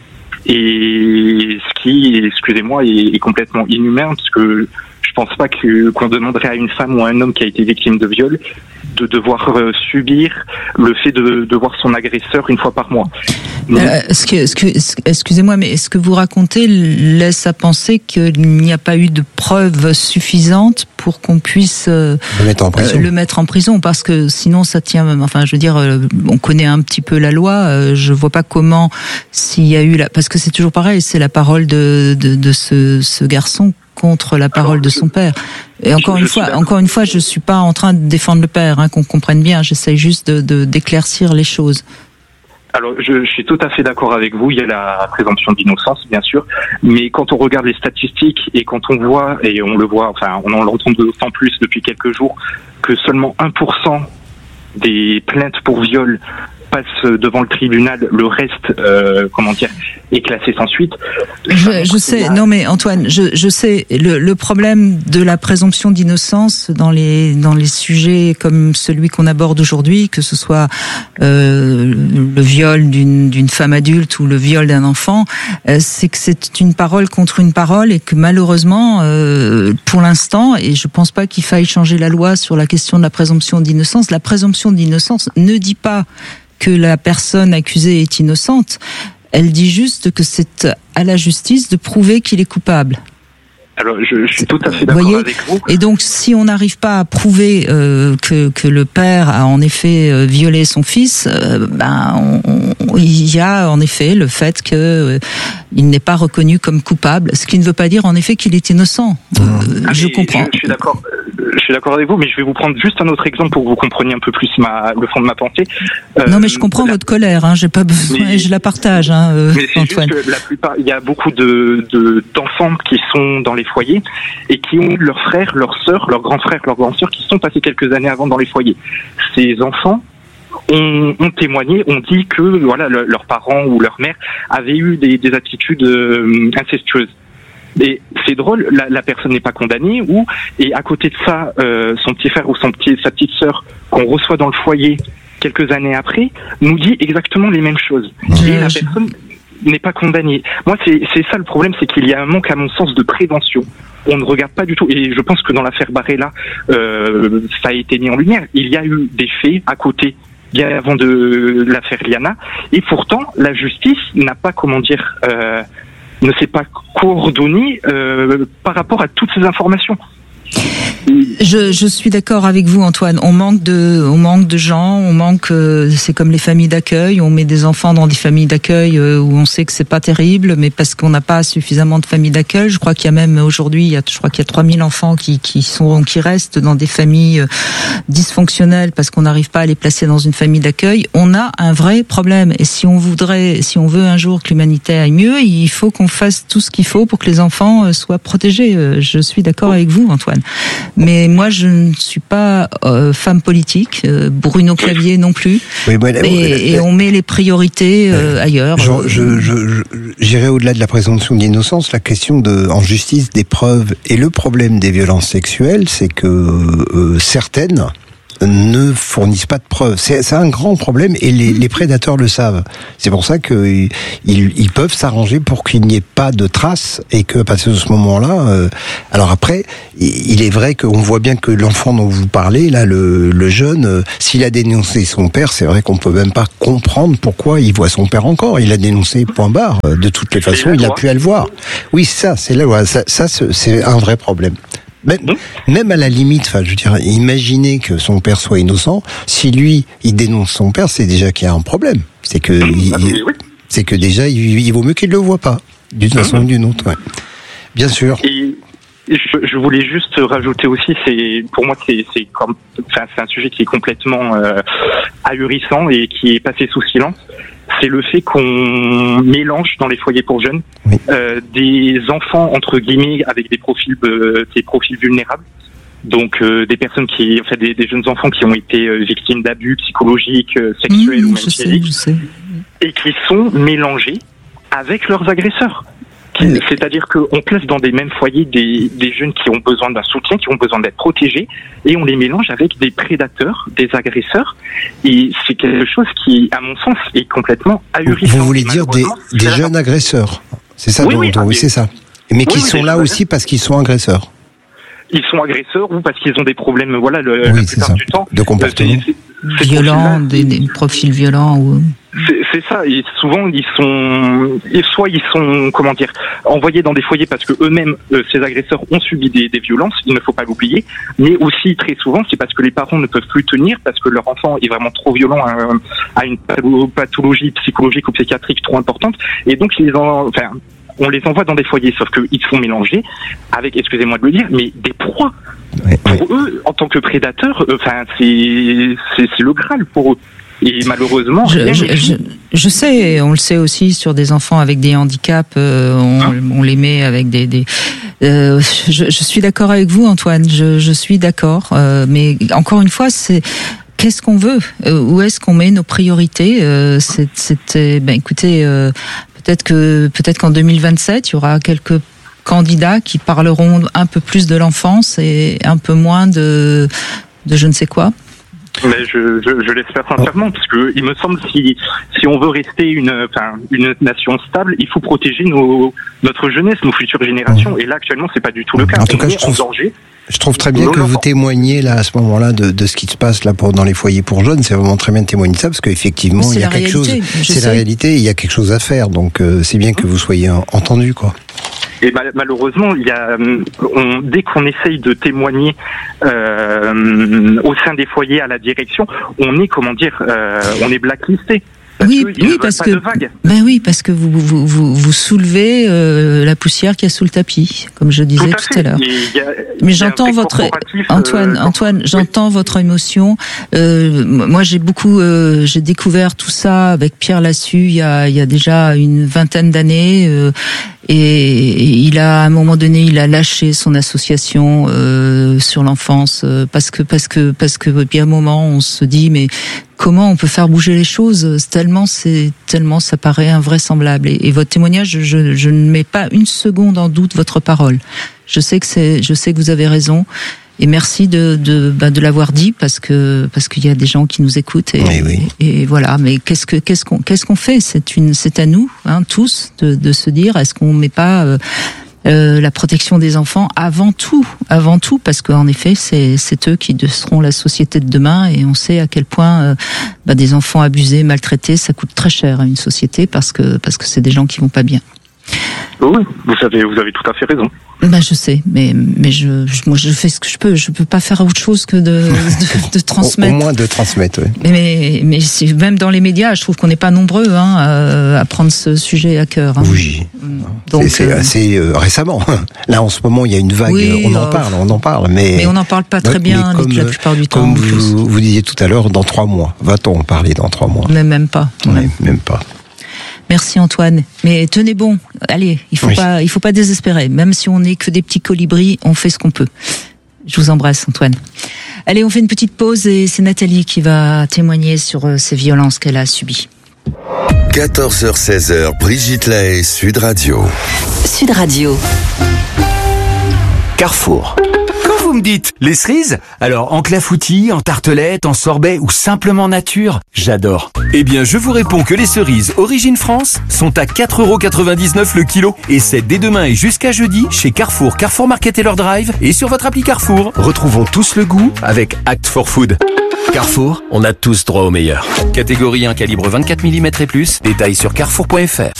Et ce qui, excusez-moi, est complètement inhumain, parce que je pense pas qu'on demanderait à une femme ou à un homme qui a été victime de viol de devoir subir le fait de voir son agresseur une fois par mois. Excusez-moi, mais ce que vous racontez laisse à penser qu'il n'y a pas eu de preuves suffisantes pour qu'on puisse le mettre en prison, parce que sinon ça tient. Enfin, je veux dire, on connaît un petit peu la loi. Je vois pas comment, s'il y a eu parce que c'est toujours pareil, c'est la parole de ce garçon contre la parole de son père. Et encore une fois, je suis pas en train de défendre le père, qu'on comprenne bien. J'essaye juste d'éclaircir les choses. Alors, je suis tout à fait d'accord avec vous. Il y a la présomption d'innocence, bien sûr, mais quand on regarde les statistiques et quand on voit, et on le voit, enfin, on en l'entend d'autant plus depuis quelques jours, que seulement 1% des plaintes pour viol passent devant le tribunal, le reste, est classé sans suite. Je sais, non mais Antoine, je sais, le problème de la présomption d'innocence dans les sujets comme celui qu'on aborde aujourd'hui, que ce soit le viol d'une femme adulte ou le viol d'un enfant, c'est que c'est une parole contre une parole et que malheureusement, pour l'instant, et je pense pas qu'il faille changer la loi sur la question de la présomption d'innocence, la présomption d'innocence ne dit pas que la personne accusée est innocente. Elle dit juste que c'est à la justice de prouver qu'il est coupable. Alors, je suis tout à fait d'accord avec vous. Et donc, si on n'arrive pas à prouver que le père a en effet violé son fils, il y a en effet le fait que il n'est pas reconnu comme coupable, ce qui ne veut pas dire en effet qu'il est innocent. Je comprends. Je suis d'accord avec vous, mais je vais vous prendre juste un autre exemple pour que vous compreniez un peu plus le fond de ma pensée. Non, mais je comprends votre colère. J'ai pas besoin, je la partage. Mais c'est Antoine. Juste que la plupart, il y a beaucoup d'enfants qui sont dans les foyers et qui ont leurs frères, leurs sœurs, leurs grands frères, leurs grandes sœurs qui sont passés quelques années avant dans les foyers. Ces enfants ont témoigné, ont dit que leurs parents ou leur mère avaient eu des attitudes incestueuses. Et c'est drôle, la personne n'est pas condamnée, et à côté de ça, son petit frère ou sa petite sœur qu'on reçoit dans le foyer quelques années après nous dit exactement les mêmes choses. Et la personne n'est pas condamnée. Moi, c'est ça le problème, c'est qu'il y a un manque, à mon sens, de prévention. On ne regarde pas du tout, et je pense que dans l'affaire Barella, ça a été mis en lumière. Il y a eu des faits à côté, bien avant de l'affaire Liana, et pourtant, la justice n'a pas, ne s'est pas coordonnée par rapport à toutes ces informations. Je suis d'accord avec vous, Antoine. On manque de gens, c'est comme les familles d'accueil. On met des enfants dans des familles d'accueil où on sait que c'est pas terrible, mais parce qu'on n'a pas suffisamment de familles d'accueil. Je crois qu'il y a même aujourd'hui, il y a 3000 enfants qui restent dans des familles dysfonctionnelles parce qu'on n'arrive pas à les placer dans une famille d'accueil. On a un vrai problème. Et si on veut un jour que l'humanité aille mieux, il faut qu'on fasse tout ce qu'il faut pour que les enfants soient protégés. Je suis d'accord avec vous, Antoine. Mais moi, je ne suis pas femme politique. Bruno Clavier non plus. Oui, et on met les priorités ailleurs. J'irai au-delà de la présomption d'innocence. La question en justice des preuves et le problème des violences sexuelles, c'est que certaines ne fournissent pas de preuves. C'est un grand problème et les prédateurs le savent. C'est pour ça qu'ils peuvent s'arranger pour qu'il n'y ait pas de traces et que à partir de ce moment-là, alors après, il est vrai qu'on voit bien que l'enfant dont vous parlez, là, le jeune, s'il a dénoncé son père, c'est vrai qu'on peut même pas comprendre pourquoi il voit son père encore. Il a dénoncé, point barre. De toutes les façons, il a pu à le voir. Oui, ça, c'est la loi. Ça, c'est un vrai problème. Même à la limite, je veux dire, imaginez que son père soit innocent. Si lui, il dénonce son père, c'est déjà qu'il y a un problème. C'est que déjà, il vaut mieux qu'il le voit pas, d'une façon ou d'une autre. Ouais. Bien sûr. Et je voulais juste rajouter aussi, pour moi, c'est un sujet qui est complètement ahurissant et qui est passé sous silence. C'est le fait qu'on mélange dans les foyers pour jeunes des enfants entre guillemets avec des profils vulnérables, donc des personnes des jeunes enfants qui ont été victimes d'abus psychologiques, sexuels ou même physiques, et qui sont mélangés avec leurs agresseurs. C'est-à-dire qu'on place dans des mêmes foyers des jeunes qui ont besoin d'un soutien, qui ont besoin d'être protégés, et on les mélange avec des prédateurs, des agresseurs. Et c'est quelque chose qui, à mon sens, est complètement ahurissant. Vous voulez dire des jeunes agresseurs? C'est ça, oui, c'est ça. Mais qui sont là aussi parce qu'ils sont agresseurs. Ils sont agresseurs ou parce qu'ils ont des problèmes, la plupart du temps. De comportement. Violents, des profils violents ou... C'est ça, et souvent ils sont envoyés dans des foyers parce que eux-mêmes, ces agresseurs ont subi des violences, il ne faut pas l'oublier, mais aussi très souvent c'est parce que les parents ne peuvent plus tenir, parce que leur enfant est vraiment trop violent, a une pathologie psychologique ou psychiatrique trop importante, et donc on les envoie dans des foyers, sauf qu'ils se font mélanger avec, excusez-moi de le dire, mais des proies. Pour eux, en tant que prédateurs, c'est le Graal pour eux. Et malheureusement, je sais, on le sait aussi sur des enfants avec des handicaps, on les met avec je suis d'accord avec vous, Antoine. Je suis d'accord, mais encore une fois, qu'est-ce qu'on veut? Où est-ce qu'on met nos priorités? Écoutez, peut-être qu'en 2027, il y aura quelques candidats qui parleront un peu plus de l'enfance et un peu moins de je ne sais quoi. Mais je l'espère sincèrement, parce que il me semble si on veut rester une nation stable, il faut protéger notre jeunesse, nos futures générations. Et là actuellement, c'est pas du tout le cas. En tout cas, je trouve très bien que vous témoignez là à ce moment-là de ce qui se passe là dans les foyers pour jeunes. C'est vraiment très bien de témoigner de ça parce qu'effectivement, il y a quelque chose. C'est la réalité. Il y a quelque chose à faire. Donc c'est bien que vous soyez entendu, quoi. Et malheureusement, dès qu'on essaye de témoigner au sein des foyers à la direction, on est blacklisté. Parce que vous soulevez la poussière qu'il y a sous le tapis, comme je disais tout à l'heure. Mais j'entends Antoine, j'entends votre émotion. Moi, j'ai découvert tout ça avec Pierre Lassus il y a déjà une vingtaine d'années. Et à un moment donné, il a lâché son association sur l'enfance parce que puis à un moment, on se dit mais comment on peut faire bouger les choses tellement ça paraît invraisemblable. Et votre témoignage, je ne mets pas une seconde en doute votre parole. Je sais que vous avez raison. Et merci de l'avoir dit parce qu'il y a des gens qui nous écoutent et voilà. Mais qu'est-ce qu'on fait? C'est à nous, tous, de se dire est-ce qu'on met pas la protection des enfants avant tout, parce qu'en effet c'est eux qui seront la société de demain et on sait à quel point des enfants abusés, maltraités, ça coûte très cher à une société parce que c'est des gens qui vont pas bien. Oui, vous avez tout à fait raison. Ben je sais, mais moi je fais ce que je peux. Je peux pas faire autre chose que de transmettre. Au moins de transmettre, oui. Mais même dans les médias, je trouve qu'on n'est pas nombreux à prendre ce sujet à cœur. Hein. Oui. Donc c'est assez récemment. Là en ce moment, il y a une vague. Oui, on en parle, mais on n'en parle pas très bien la plupart du temps. Comme vous disiez tout à l'heure, dans 3 mois, va-t-on en parler dans 3 mois? Mais même pas. Même pas. Merci Antoine. Mais tenez bon. Allez, il faut pas désespérer. Même si on n'est que des petits colibris, on fait ce qu'on peut. Je vous embrasse Antoine. Allez, on fait une petite pause et c'est Nathalie qui va témoigner sur ces violences qu'elle a subies. 14h-16h, Brigitte Lahaie, Sud Radio. Sud Radio. Carrefour. Quand vous me dites les cerises, alors en clafoutis, en tartelette, en sorbet ou simplement nature, j'adore. Eh bien, je vous réponds que les cerises Origine France sont à 4,99€ le kilo. Et c'est dès demain et jusqu'à jeudi chez Carrefour, Carrefour Market et leur drive et sur votre appli Carrefour. Retrouvons tous le goût avec Act for Food. Carrefour, on a tous droit au meilleur. Catégorie 1 calibre 24 mm et plus, détails sur carrefour.fr.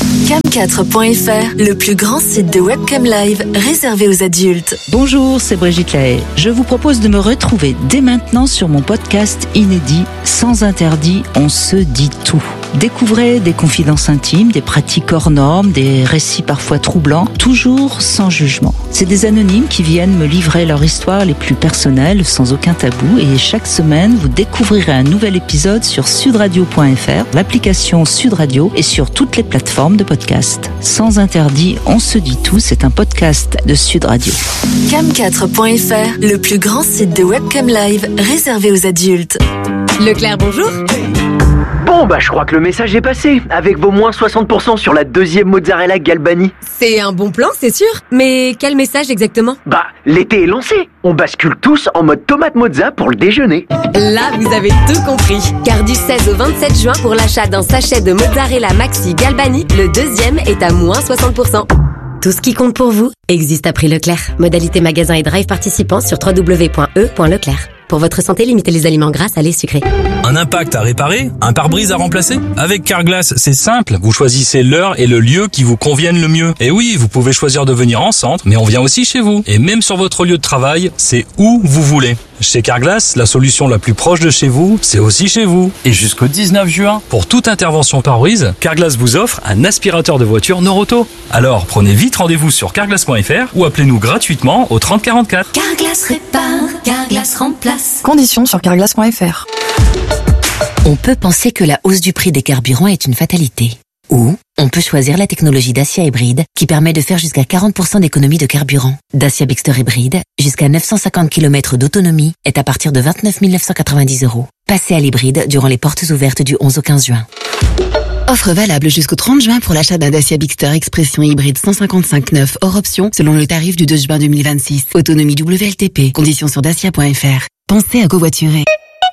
Cam4.fr, le plus grand site de webcam live réservé aux adultes. Bonjour, c'est Brigitte Lahaie. Je vous propose de me retrouver dès maintenant sur mon podcast inédit Sans interdit, on se dit tout. Découvrez des confidences intimes, des pratiques hors normes, des récits parfois troublants, toujours sans jugement. C'est des anonymes qui viennent me livrer leur histoire les plus personnelles, sans aucun tabou, et chaque semaine, vous découvrirez un nouvel épisode sur sudradio.fr, l'application Sud Radio et sur toutes les plateformes de podcast. Sans interdit, on se dit tout, c'est un podcast de Sud Radio. Cam4.fr, le plus grand site de webcam live réservé aux adultes. Leclerc, bonjour. Bon, je crois que le message est passé, avec vos moins 60% sur la deuxième mozzarella Galbani. C'est un bon plan, c'est sûr. Mais quel message exactement? L'été est lancé. On bascule tous en mode tomate mozza pour le déjeuner. Là, vous avez tout compris. Car du 16 au 27 juin, pour l'achat d'un sachet de mozzarella Maxi Galbani, le deuxième est à moins 60%. Tout ce qui compte pour vous existe à prix Leclerc. Modalité magasin et drive participants sur www.e.leclerc. Pour votre santé, limitez les aliments gras, salés, sucrés. Un impact à réparer? Un pare-brise à remplacer? Avec Carglass, c'est simple. Vous choisissez l'heure et le lieu qui vous conviennent le mieux. Et oui, vous pouvez choisir de venir en centre, mais on vient aussi chez vous. Et même sur votre lieu de travail, c'est où vous voulez. Chez Carglass, la solution la plus proche de chez vous, c'est aussi chez vous. Et jusqu'au 19 juin, pour toute intervention pare-brise, Carglass vous offre un aspirateur de voiture Noroto. Alors, prenez vite rendez-vous sur carglass.fr ou appelez-nous gratuitement au 30 44. Carglass répare, Carglass remplace. Conditions sur carglass.fr. On peut penser que la hausse du prix des carburants est une fatalité. Ou on peut choisir la technologie Dacia hybride qui permet de faire jusqu'à 40% d'économie de carburant. Dacia Bigster hybride, jusqu'à 950 km d'autonomie, est à partir de 29 990 €. Passez à l'hybride durant les portes ouvertes du 11 au 15 juin. Offre valable jusqu'au 30 juin pour l'achat d'un Dacia Bigster Expression hybride 155/9 hors option selon le tarif du 2 juin 2026. Autonomie WLTP. Conditions sur dacia.fr. Pensez à covoiturer.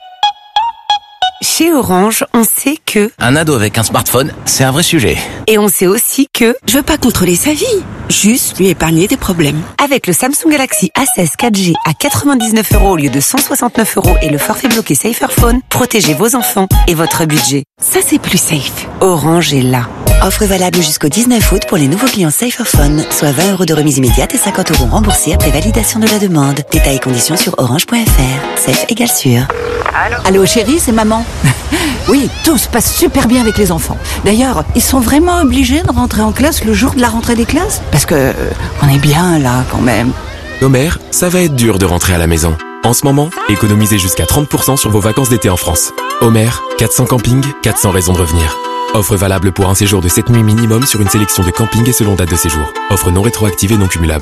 Chez Orange, on sait que... Un ado avec un smartphone, c'est un vrai sujet. Et on sait aussi que... Je veux pas contrôler sa vie, juste lui épargner des problèmes. Avec le Samsung Galaxy A16 4G à 99 € au lieu de 169 € et le forfait bloqué Saferphone, protégez vos enfants et votre budget. Ça, c'est plus safe. Orange est là. Offre valable jusqu'au 19 août pour les nouveaux clients Saferphone, soit 20 € de remise immédiate et 50 € remboursés après validation de la demande. Détails et conditions sur orange.fr. Safe égale sûr. Allô chérie, c'est maman. Oui, tout se passe super bien avec les enfants. D'ailleurs, ils sont vraiment obligés de rentrer en classe le jour de la rentrée des classes? Parce que on est bien là quand même. Nos mères, ça va être dur de rentrer à la maison. En ce moment, économisez jusqu'à 30% sur vos vacances d'été en France. Homer, 400 campings, 400 raisons de revenir. Offre valable pour un séjour de 7 nuits minimum sur une sélection de campings et selon date de séjour. Offre non rétroactive et non cumulable.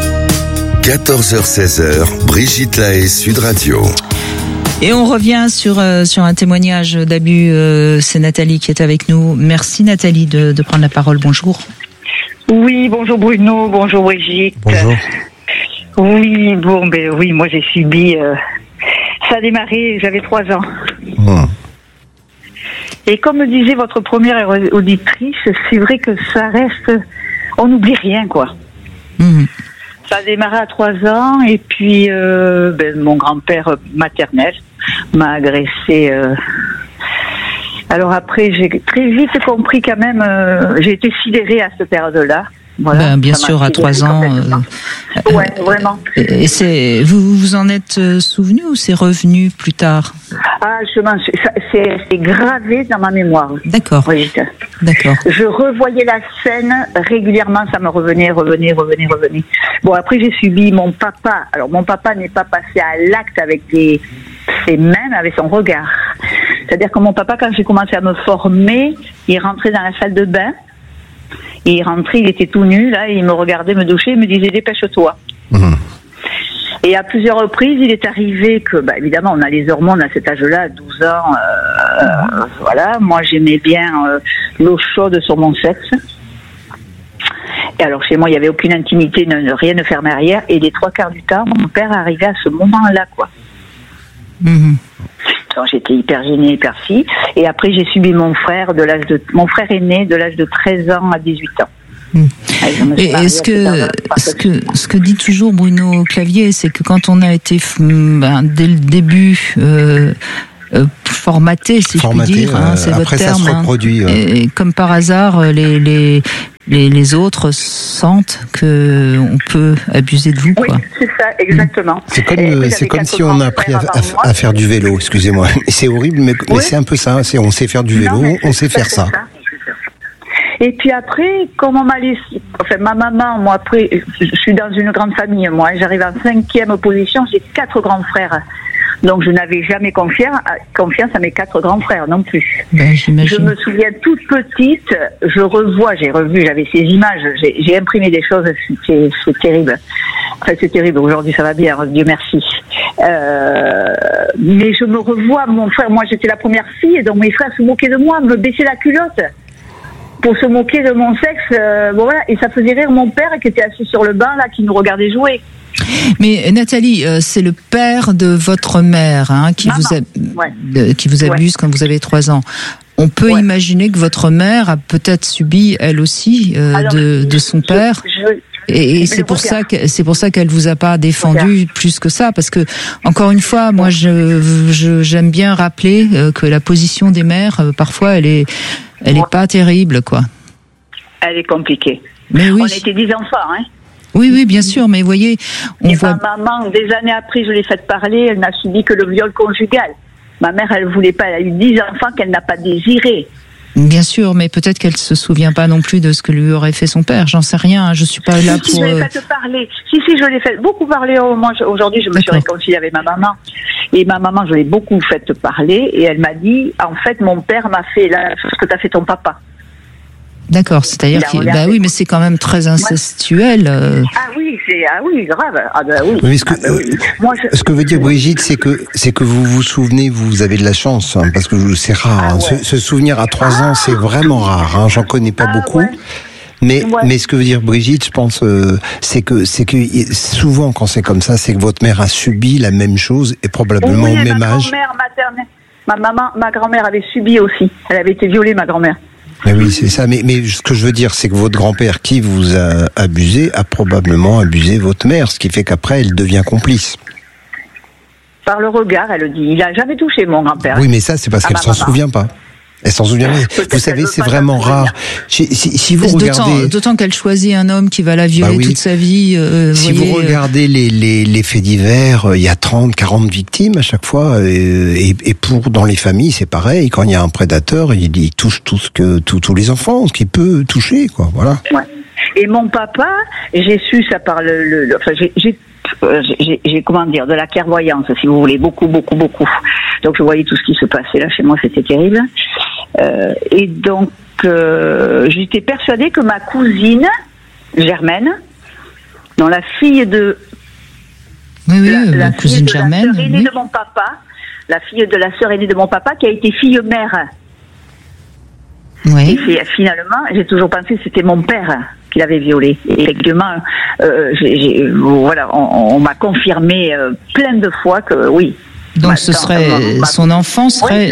14h-16h, Brigitte Lahaie, Sud Radio. Et on revient sur un témoignage d'abus. C'est Nathalie qui est avec nous. Merci Nathalie de prendre la parole. Bonjour. Oui, bonjour Bruno, bonjour Brigitte. Bonjour. Oui, oui, moi j'ai subi. Ça a démarré, j'avais 3 ans. Et comme disait votre première auditrice, c'est vrai que ça reste. On n'oublie rien, quoi. Ça a démarré à 3 ans et puis mon grand-père maternel m'a agressé. Alors après, j'ai très vite compris quand même, j'ai été sidérée à cette période-là. Voilà, bien sûr, à 3 ans. Ouais, vraiment. Et vous en êtes souvenu ou c'est revenu plus tard? Ah, c'est gravé dans ma mémoire. D'accord. Oui. D'accord. Je revoyais la scène régulièrement, ça me revenait. Bon, après j'ai subi mon papa. Alors mon papa n'est pas passé à l'acte avec ses mains, mais avec son regard. C'est-à-dire que mon papa, quand j'ai commencé à me former, il rentrait dans la salle de bain. Il rentrait, il était tout nu, là, et il me regardait me doucher, il me disait dépêche-toi. Et à plusieurs reprises, il est arrivé que, évidemment, on a les hormones à cet âge-là, à 12 ans, voilà. Moi, j'aimais bien l'eau chaude sur mon sexe. Et alors, chez moi, il n'y avait aucune intimité, rien ne fermait arrière. Et les 3/4 du temps, mon père arrivait à ce moment-là, quoi. Alors, j'étais hyper gênée, hyper fille. Et après, j'ai subi mon frère aîné de l'âge de 13 ans à 18 ans. Et ce que dit toujours Bruno Clavier, c'est que quand on a été dès le début formaté, si je puis dire, c'est votre terme. Ça se reproduit. Et comme par hasard, les autres sentent que on peut abuser de vous. Oui, quoi. C'est ça, exactement. C'est comme si on a appris à faire du vélo. Excusez-moi, c'est horrible, mais c'est un peu ça. On sait faire du vélo, on sait faire ça. Et puis après, comme on m'a laissé, ma maman, moi après, je suis dans une grande famille, moi, j'arrive en 5e position, j'ai 4 grands frères. Donc je n'avais jamais confiance à mes 4 grands frères non plus. Je me souviens toute petite, j'avais ces images, j'ai imprimé des choses, c'est terrible. Enfin, c'est terrible, aujourd'hui ça va bien, Dieu merci. Mais je me revois, mon frère, moi j'étais la première fille, et donc mes frères se moquaient de moi, me baissaient la culotte pour se moquer de mon sexe, voilà, et ça faisait rire mon père qui était assis sur le banc là, qui nous regardait jouer. Mais Nathalie, c'est le père de votre mère qui vous abuse quand vous avez 3 ans. On peut imaginer que votre mère a peut-être subi elle aussi de son père. Et c'est pour ça qu'elle vous a pas défendu plus que ça, parce que encore une fois, moi j'aime bien rappeler que la position des mères parfois elle est pas terrible, quoi. Elle est compliquée. Mais oui. On était 10 enfants, hein. Oui, bien sûr, mais voyez, ma maman, des années après, je l'ai faite parler, elle n'a subi que le viol conjugal. Ma mère, elle voulait pas, elle a eu 10 enfants qu'elle n'a pas désirés. Bien sûr, mais peut-être qu'elle se souvient pas non plus de ce que lui aurait fait son père. J'en sais rien. Je suis pas là pour. Si, je l'ai fait parler. Si, je l'ai fait beaucoup parler. Moi, aujourd'hui, je me suis réconciliée avec ma maman. Et ma maman, je l'ai beaucoup fait parler. Et elle m'a dit, en fait, mon père m'a fait ce que t'as fait ton papa. D'accord, c'est-à-dire oui, mais c'est quand même très incestuel. Ah oui, grave. Ah bah oui. Mais ce que veut dire Brigitte, c'est que vous vous souvenez, vous avez de la chance, parce que c'est rare. Se souvenir à 3 ans, c'est vraiment rare. J'en connais pas beaucoup. Mais ce que veut dire Brigitte, je pense, c'est que souvent quand c'est comme ça, c'est que votre mère a subi la même chose et probablement au même âge. Ma grand-mère maternelle, ma grand-mère avait subi aussi. Elle avait été violée, ma grand-mère. Mais oui, c'est ça. Mais ce que je veux dire, c'est que votre grand-père qui vous a abusé a probablement abusé votre mère, ce qui fait qu'après, elle devient complice. Par le regard, elle dit. Il a jamais touché mon grand-père. Oui, mais ça, c'est parce qu'elle s'en souvient pas. Elle s'en souvient pas. Vous savez, c'est vraiment rare. Si vous regardez, d'autant qu'elle choisit un homme qui va la violer toute sa vie. Si vous regardez les faits divers, il y a 30, 40 victimes à chaque fois. Et dans les familles, c'est pareil. Quand il y a un prédateur, il touche tous les enfants, ce qu'il peut toucher, quoi. Voilà. Ouais. Et mon papa, j'ai su ça par j'ai comment dire, de la clairvoyance, si vous voulez, beaucoup. Donc je voyais tout ce qui se passait là chez moi, c'était terrible. Et donc j'étais persuadée que ma cousine Germaine, dont la fille de la cousine Germaine, la sœur aînée de mon papa, la fille de la sœur aînée de mon papa, qui a été fille mère. Oui. Et finalement, j'ai toujours pensé que c'était mon père qui l'avait violée. Et effectivement, on m'a confirmé plein de fois que oui. Donc son enfant serait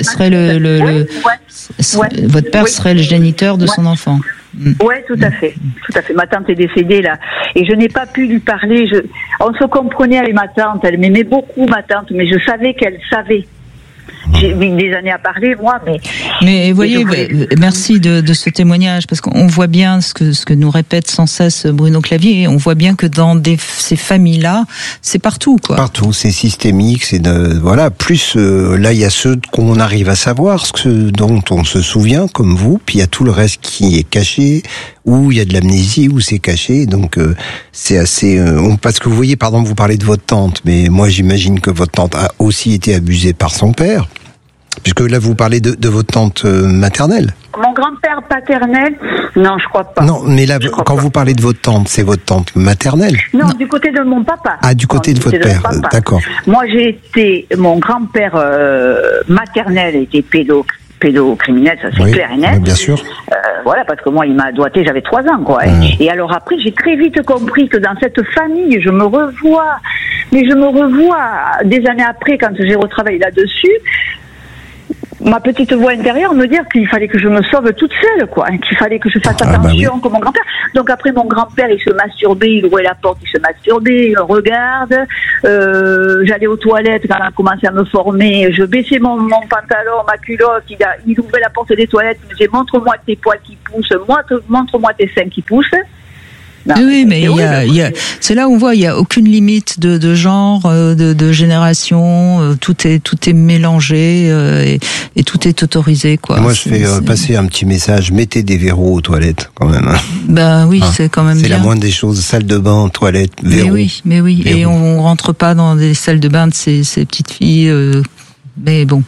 votre père serait le géniteur de son enfant. Oui, tout à fait. Ma tante est décédée là, et je n'ai pas pu lui parler. On se comprenait avec ma tante. Elle m'aimait beaucoup, ma tante, mais je savais qu'elle savait. J'ai mis des années à parler, moi, mais... Mais voyez, merci de ce témoignage, parce qu'on voit bien ce que nous répète sans cesse Bruno Clavier, et on voit bien que dans ces familles-là, c'est partout, quoi. Partout, c'est systémique, voilà. Plus, là, il y a ceux qu'on arrive à savoir, ce dont on se souvient, comme vous, puis il y a tout le reste qui est caché, où il y a de l'amnésie, où c'est caché, donc c'est assez... parce que vous voyez, pardon, vous parlez de votre tante, mais moi j'imagine que votre tante a aussi été abusée par son père, puisque là vous parlez de votre tante maternelle. Mon grand-père paternel, non, je crois pas. Non, mais là, quand vous parlez de votre tante, c'est votre tante maternelle? Non, du côté de mon papa. Ah, du côté de votre père, d'accord. Moi, mon grand-père maternel était pédocriminel, ça c'est clair et net. Bien sûr. Voilà, parce que moi, il m'a doigté, j'avais 3 ans, quoi. Et alors après, j'ai très vite compris que dans cette famille, je me revois des années après, quand j'ai retravaillé là-dessus, ma petite voix intérieure me dire qu'il fallait que je me sauve toute seule, quoi, qu'il fallait que je fasse attention comme mon grand-père. Donc après, mon grand-père, il se masturbait, il ouvrait la porte, il se masturbait, il regarde. J'allais aux toilettes quand on a commencé à me former, je baissais mon pantalon, ma culotte, il ouvrait la porte des toilettes, il me disait montre-moi tes poils qui poussent, montre-moi tes seins qui poussent. Non, oui, mais c'est là où on voit, il y a aucune limite de genre, de génération, tout est mélangé et tout est autorisé, quoi. Moi, je fais passer un petit message, mettez des verrous aux toilettes, quand même. Hein. Ben oui, c'est quand même bien. C'est la moindre des choses, salle de bain, toilette, verrous. Mais oui, verrous. Et on rentre pas dans des salles de bain de ces petites filles, mais bon.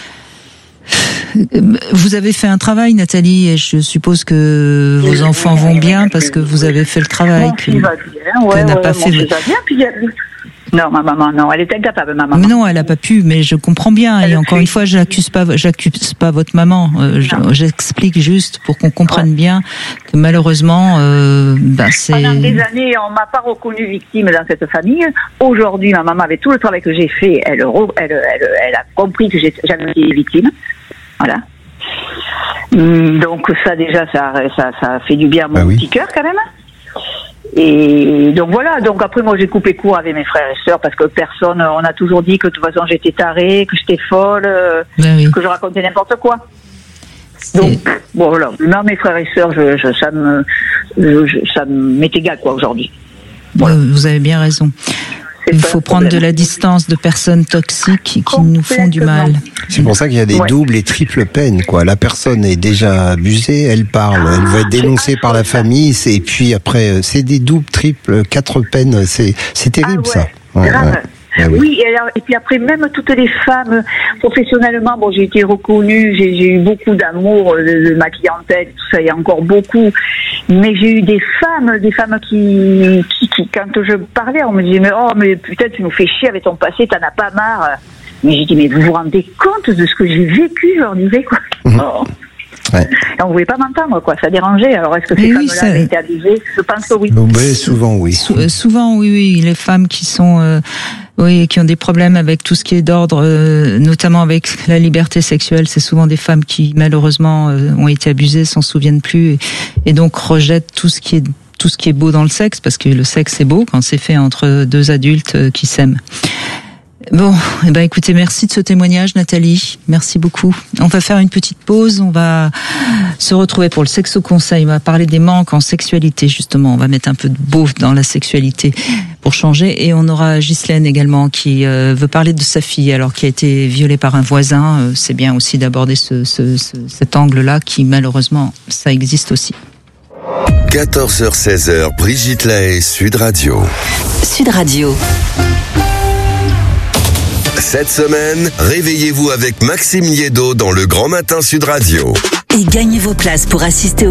Vous avez fait un travail, Nathalie, et je suppose que vos enfants vont bien parce que vous avez fait le travail. Mon fils va bien, n'a pas fait. Va bien, puis non, ma maman, non, elle est incapable, ma maman. Mais non, elle a pas pu, mais je comprends bien. Et encore une fois, j'accuse pas votre maman. J'explique juste pour qu'on comprenne bien que malheureusement, c'est. Pendant des années, on m'a pas reconnue victime dans cette famille. Aujourd'hui, ma maman, avec tout le travail que j'ai fait, elle a compris que j'avais été victime. Voilà. Donc ça déjà, ça fait du bien à mon petit cœur quand même. Et donc voilà, donc après moi j'ai coupé court avec mes frères et sœurs parce que personne, on a toujours dit que de toute façon j'étais tarée, que j'étais folle, que je racontais n'importe quoi. Donc bon voilà, non, mes frères et sœurs, ça m'est égal quoi aujourd'hui. Voilà. Vous avez bien raison. Il faut prendre de la distance de personnes toxiques qui nous font du mal. C'est pour ça qu'il y a des doubles et triples peines, quoi. La personne est déjà abusée, elle parle, elle va être dénoncée par la famille, et puis après, c'est des doubles, triples, 4 peines, c'est terrible, ça. Oui, et puis après, même toutes les femmes, professionnellement, bon, j'ai été reconnue, j'ai eu beaucoup d'amour de ma clientèle, tout ça, il y a encore beaucoup. Mais j'ai eu des femmes qui, quand je parlais, on me disait, mais putain, tu nous fais chier avec ton passé, t'en as pas marre. Mais j'ai dit, mais vous vous rendez compte de ce que j'ai vécu, je leur disais, quoi. Et on voulait pas m'entendre, quoi. Ça dérangeait. Alors, est-ce que ces femmes-là avaient été abusées? Je pense que oui. Mais souvent, oui. Souvent, oui. Les femmes qui sont, qui ont des problèmes avec tout ce qui est d'ordre, notamment avec la liberté sexuelle, c'est souvent des femmes qui, malheureusement, ont été abusées, s'en souviennent plus, et donc rejettent tout ce qui est beau dans le sexe, parce que le sexe est beau quand c'est fait entre 2 adultes qui s'aiment. Bon, écoutez, merci de ce témoignage, Nathalie. Merci beaucoup. On va faire une petite pause. On va se retrouver pour le Sexo Conseil. On va parler des manques en sexualité, justement. On va mettre un peu de beau dans la sexualité pour changer. Et on aura Ghislaine également qui veut parler de sa fille, alors qui a été violée par un voisin. C'est bien aussi d'aborder cet angle-là qui, malheureusement, ça existe aussi. 14h-16h, Brigitte Lahaie, Sud Radio. Sud Radio. Cette semaine, réveillez-vous avec Maxime Liédo dans le Grand Matin Sud Radio. Et gagnez vos places pour assister au